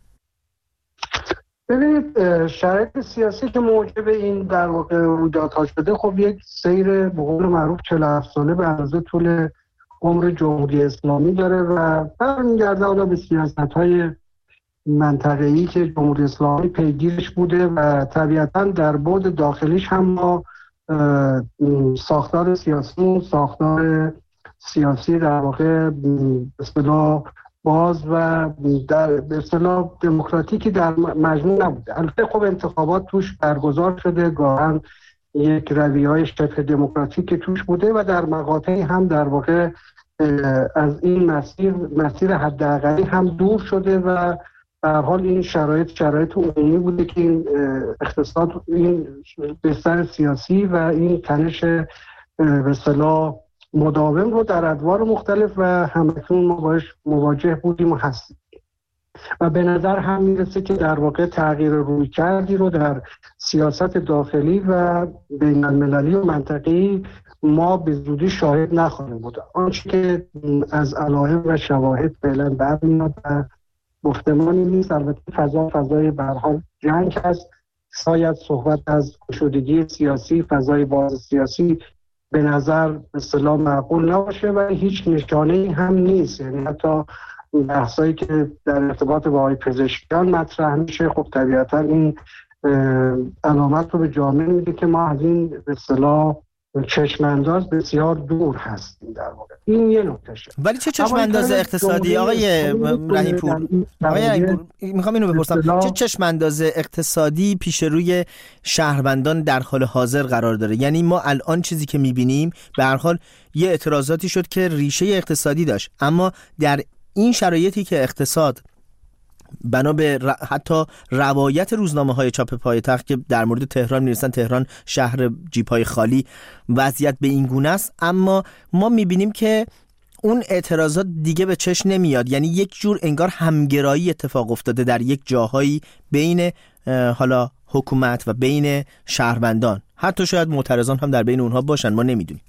ببینید شرایط سیاسی که موجب این در واقع رویدادها شده، خب یک سیر به قول معروف 47 ساله به اندازه طول عمر جمهوری اسلامی داره و برمیگرده حالا به سیاست‌های منطقه‌ای که جمهوری اسلامی پیگیرش بوده و طبیعتاً در بعد داخلیش هم ما ساختار سیاسی در واقع به اصطلاح باز و در به اصطلاح دموکراتیکی در مجموع نبوده. البته خب انتخابات توش برگزار شده، گاهن یک رویه‌های شبه دموکراتیک توش بوده و در مقاطعی هم در واقع از این مسیر حداقلی هم دور شده و به هر حال این شرایط عمومی بوده که این اقتصاد، این بستر سیاسی و این تنش به اصطلاح مداوم رو در ادوار مختلف و همکنون ما باش مواجه بودیم و هستیم و به نظر هم میرسه که در واقع تغییر رویکردی رو در سیاست داخلی و بین المللی و منطقه‌ای ما به زودی شاهد نخواهیم بود. آنچه که از علائم و شواهد فعلا برمیاد و گفتمانی نیست. البته فضای به هر حال جنگ هست، شاید صحبت از گشودگی سیاسی، فضای باز سیاسی به نظر به اصطلاح معقول نباشه و هیچ نشانه‌ای هم نیست. یعنی حتی بحثایی که در ارتباط با آقای پزشکیان مطرح میشه، خب طبیعتا این علامت رو به جامعه میده که ما از این به اصطلاح چشمانداز بسیار دور هستیم در واقع. این یه نکتهشه. ولی چه چشمانداز اقتصادی آقای رحیم‌پور؟ میخوام اینو بپرسم، چه چشمانداز اقتصادی پیش روی شهروندان در حال حاضر قرار داره؟ یعنی ما الان چیزی که میبینیم به هر حال یه اعتراضاتی شد که ریشه اقتصادی داشت، اما در این شرایطی که اقتصاد بنا به حتی روایت روزنامه‌های چاپ پایتخت که در مورد تهران می‌نویسن تهران شهر جیب‌های خالی، وضعیت به این گونه است، اما ما می‌بینیم که اون اعتراضات دیگه به چشم نمیاد. یعنی یک جور انگار همگرایی اتفاق افتاده در یک جاهایی بین حالا حکومت و بین شهروندان، حتی شاید معترضان هم در بین اونها باشن، ما نمی‌دونیم.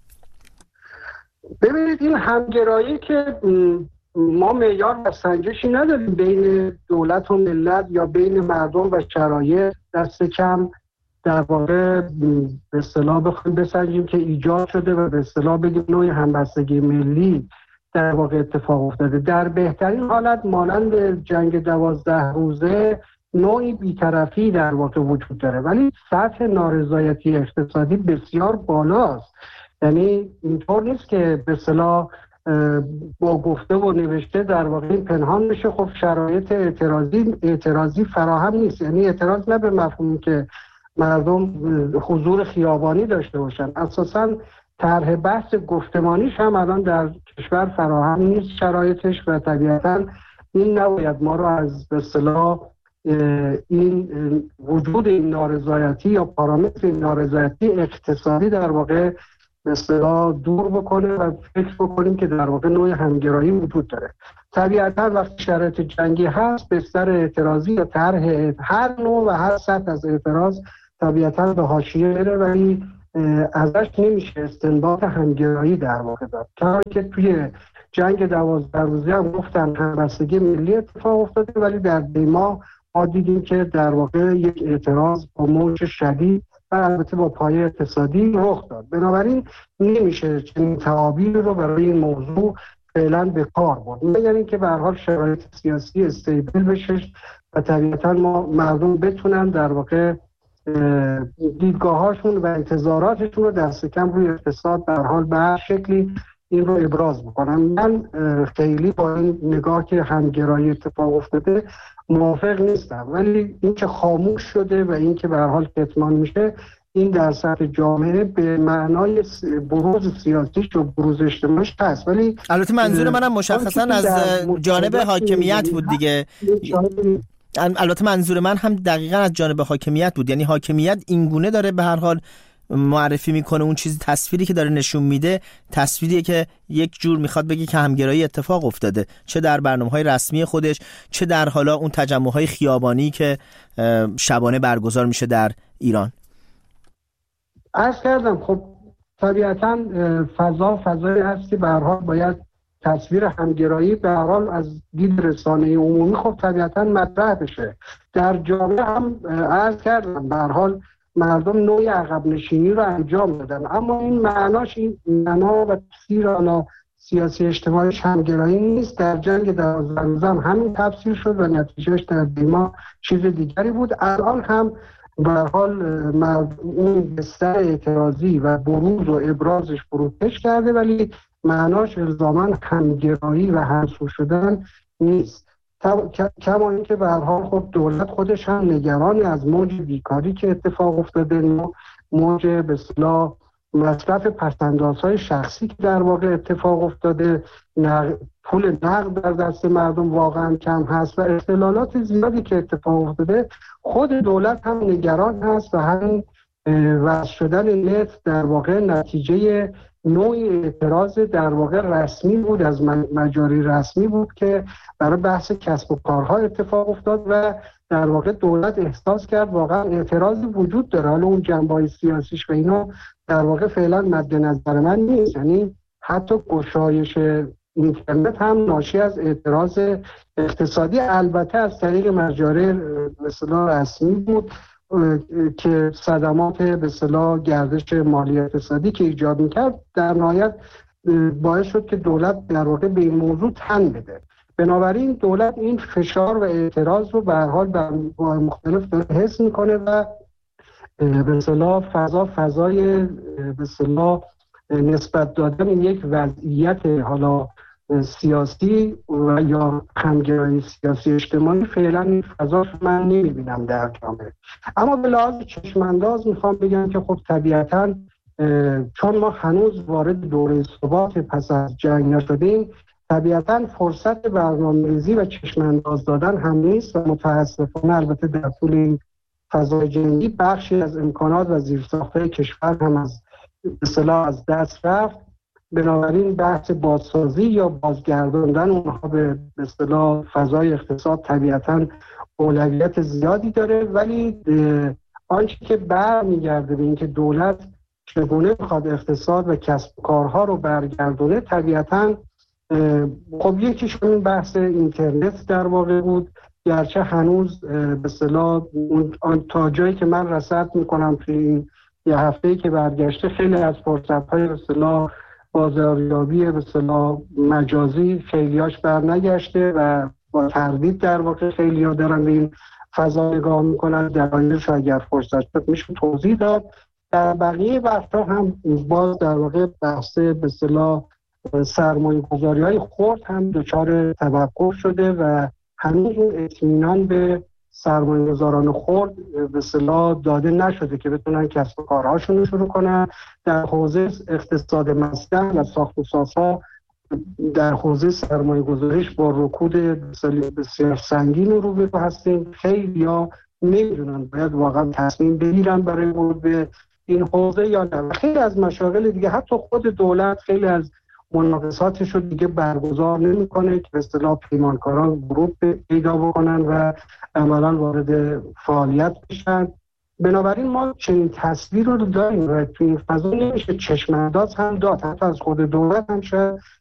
ببینید این همگرایی که ما معیار و سنجشی نداریم بین دولت و ملت یا بین مردم و شرایط، دست کم در واقع به اصطلاح بخوایم بسنجیم که ایجاد شده و به اصطلاح بگیم نوعی همبستگی ملی در واقع اتفاق افتاده. در بهترین حالت مانند جنگ 12 روزه نوعی بی‌طرفی در واقع وجود داره، ولی سطح نارضایتی اقتصادی بسیار بالاست. یعنی اینطور نیست که به اصطلاح با گفته و نوشته در واقع پنهان بشه. خب شرایط اعتراضی فراهم نیست. یعنی اعتراض نه به مفهومی که مردم حضور خیابانی داشته باشن. اساساً طرح بحث گفتمانیش هم الان در کشور فراهم نیست شرایطش و طبیعتاً این نباید ما رو از به اصطلاح این وجود این نارضایتی یا پارامتر این نارضایتی اقتصادی در واقع به اصطلاح دور بکنه و فکر بکنیم که در واقع نوع همگرایی وجود داره. طبیعتاً وقتی شرایط جنگی هست بستر اعتراضی یا طرح هر نوع و هر سطح از اعتراض طبیعتاً به حاشیه میره، ولی ازش نمیشه استنباط همگرایی در واقع داد. که توی جنگ 12 روزه هم گفتن همبستگی ملی اتفاق افتاده، ولی در دیما ما دیدیم که در واقع یک اعتراض با موج شدید و البته با پایه اقتصادی رخ داد. بنابراین نمیشه چنین تعابیری رو برای این موضوع فعلا به کار برد، مگر اینکه به هر حال شرایط سیاسی استیبل بشه و طبیعتا ما مردم بتونن در واقع دیدگاهاشون و انتظاراتشون رو دست کم روی اقتصاد به هر حال به هر شکلی این رو ابراز بکنم. من خیلی با این نگاه که همگرایی اتفاق افتاده موافق نیستم، ولی این که خاموش شده و این که به هر حال کتمان میشه، این در سطح جامعه به معنای بروز سیاسیش و بروز اجتماعیش هست. ولی البته منظور منم مشخصا از جانب حاکمیت بود دیگه. البته منظور من هم دقیقاً از جانب حاکمیت بود، یعنی حاکمیت اینگونه داره به هر حال معرفی میکنه اون چیزی، تصویری که داره نشون میده تصویریه که یک جور میخواد بگه که همگرایی اتفاق افتاده، چه در برنامه‌های رسمی خودش، چه در حالا اون تجمع‌های خیابانی که شبانه برگزار میشه در ایران. عرض کردم خب طبیعتاً فضایی هست که به هر حال باید تصویر همگرایی به هر حال از دید رسانه عمومی خب طبیعتاً مطرح بشه. در جامعه هم عرض کردم به هر حال مردم نوعی عقب نشینی رو انجام دادن، اما این معناش این معنا و تفسیر آن سیاسی اجتماعی همگرایی نیست. در جنگ 12 روزه هم همین تفسیر شد و نتیجهش در دیما چیز دیگری بود. الان هم به هر حال اون بستر اعتراضی و بروز و ابرازش فروکش کرده، ولی معناش الزاماً همگرایی و همسو شدن نیست. کما اینکه به هر حال خب دولت خودش هم نگران از موج بیکاری که اتفاق افتاده، موج به اصطلاح مصرف پس‌اندازهای شخصی که در واقع اتفاق افتاده، پول نقد در دست مردم واقعا کم هست و اختلالات زیادی که اتفاق افتاده. خود دولت هم نگران هست و همین وضع شدن نفت در واقع نتیجه نوعی اعتراض در واقع رسمی بود، از مجاری رسمی بود که برای بحث کسب و کارها اتفاق افتاد و در واقع دولت احساس کرد واقعا اعتراضی وجود داره. حالا اون جنبه‌های سیاسیش و اینا در واقع فعلا مد نظر من نیست، یعنی حتی گشایش اینترنت هم ناشی از اعتراض اقتصادی البته از طریق مجاری مثلا رسمی بود که صدمات به اصطلاح گردش مالی اقتصادی که ایجاد می‌کرد در نهایت باعث شد که دولت در واقع به این موضوع تن بده. بنابراین دولت این فشار و اعتراض رو به هر حال در مختلف حس می‌کنه و به اصطلاح فضای به اصطلاح نسبت دادن یک وضعیت حالا سیاسی و یا همگرایی سیاسی اجتماعی فعلا این فضاش من نمیبینم در جامعه. اما به لحاظ چشمانداز میخوام بگم که خب طبیعتاً چون ما هنوز وارد دوره ثبات پس از جنگ نشدیم، طبیعتاً فرصت برنامه‌ریزی و چشمانداز دادن هم نیست و متاسفانه البته در طول این فضای جنگی بخشی از امکانات و زیرساخت‌های کشور هم از اصطلاح از دست رفت. بنابراین بحث بازسازی یا بازگرداندن اونها به اصطلاح فضای اقتصاد طبیعتاً اولویت زیادی داره، ولی آنچه که برمیگرده به اینکه دولت چگونه میخواد اقتصاد و کسب کارها رو برگردونه، طبیعتاً خب یکیش این بحث اینترنت در واقع بود، گرچه هنوز به اصطلاح تا جایی که من رصد میکنم توی این یه هفته‌ای که برگشته خیلی از فرصت‌های به اصطلاح بازاریابی به اصطلاح مجازی خیلیاش برنگشته و با تردید در واقع خیلی‌ها دارن به این فضا نگاه میکنن. دلایلش اگر فرصت شد میشه توضیح داد. در بقیه وقتا هم باز در واقع بحث به اصطلاح سرمایه‌گذاری‌های خرد هم دچار توقف شده و هنوز اون اطمینان به سرمایه‌گذاران خرد به اصطلاح داده نشده که بتونن کسب و کارهاشون رو شروع کنن. در حوزه اقتصاد مسکن و ساخت و سازها در حوزه سرمایه‌گذاریش با رکود بسیار سنگین روبرو هستیم. خیلی‌ها نمیدونن باید واقعا تصمیم بگیرن برای ورود به این حوزه یا نه. خیلی از مشاغل دیگه حتی خود دولت خیلی از مناقصاتش رو دیگه برگزار نمی‌کنه که به اصطلاح پیمانکاران ورود پیدا بکنن و عملاً وارد فعالیت بشن. بنابراین ما چنین تصویر رو داریم و توی این فضا نمیشه چشم‌انداز هم داد، حتی از خود دولت هم شاید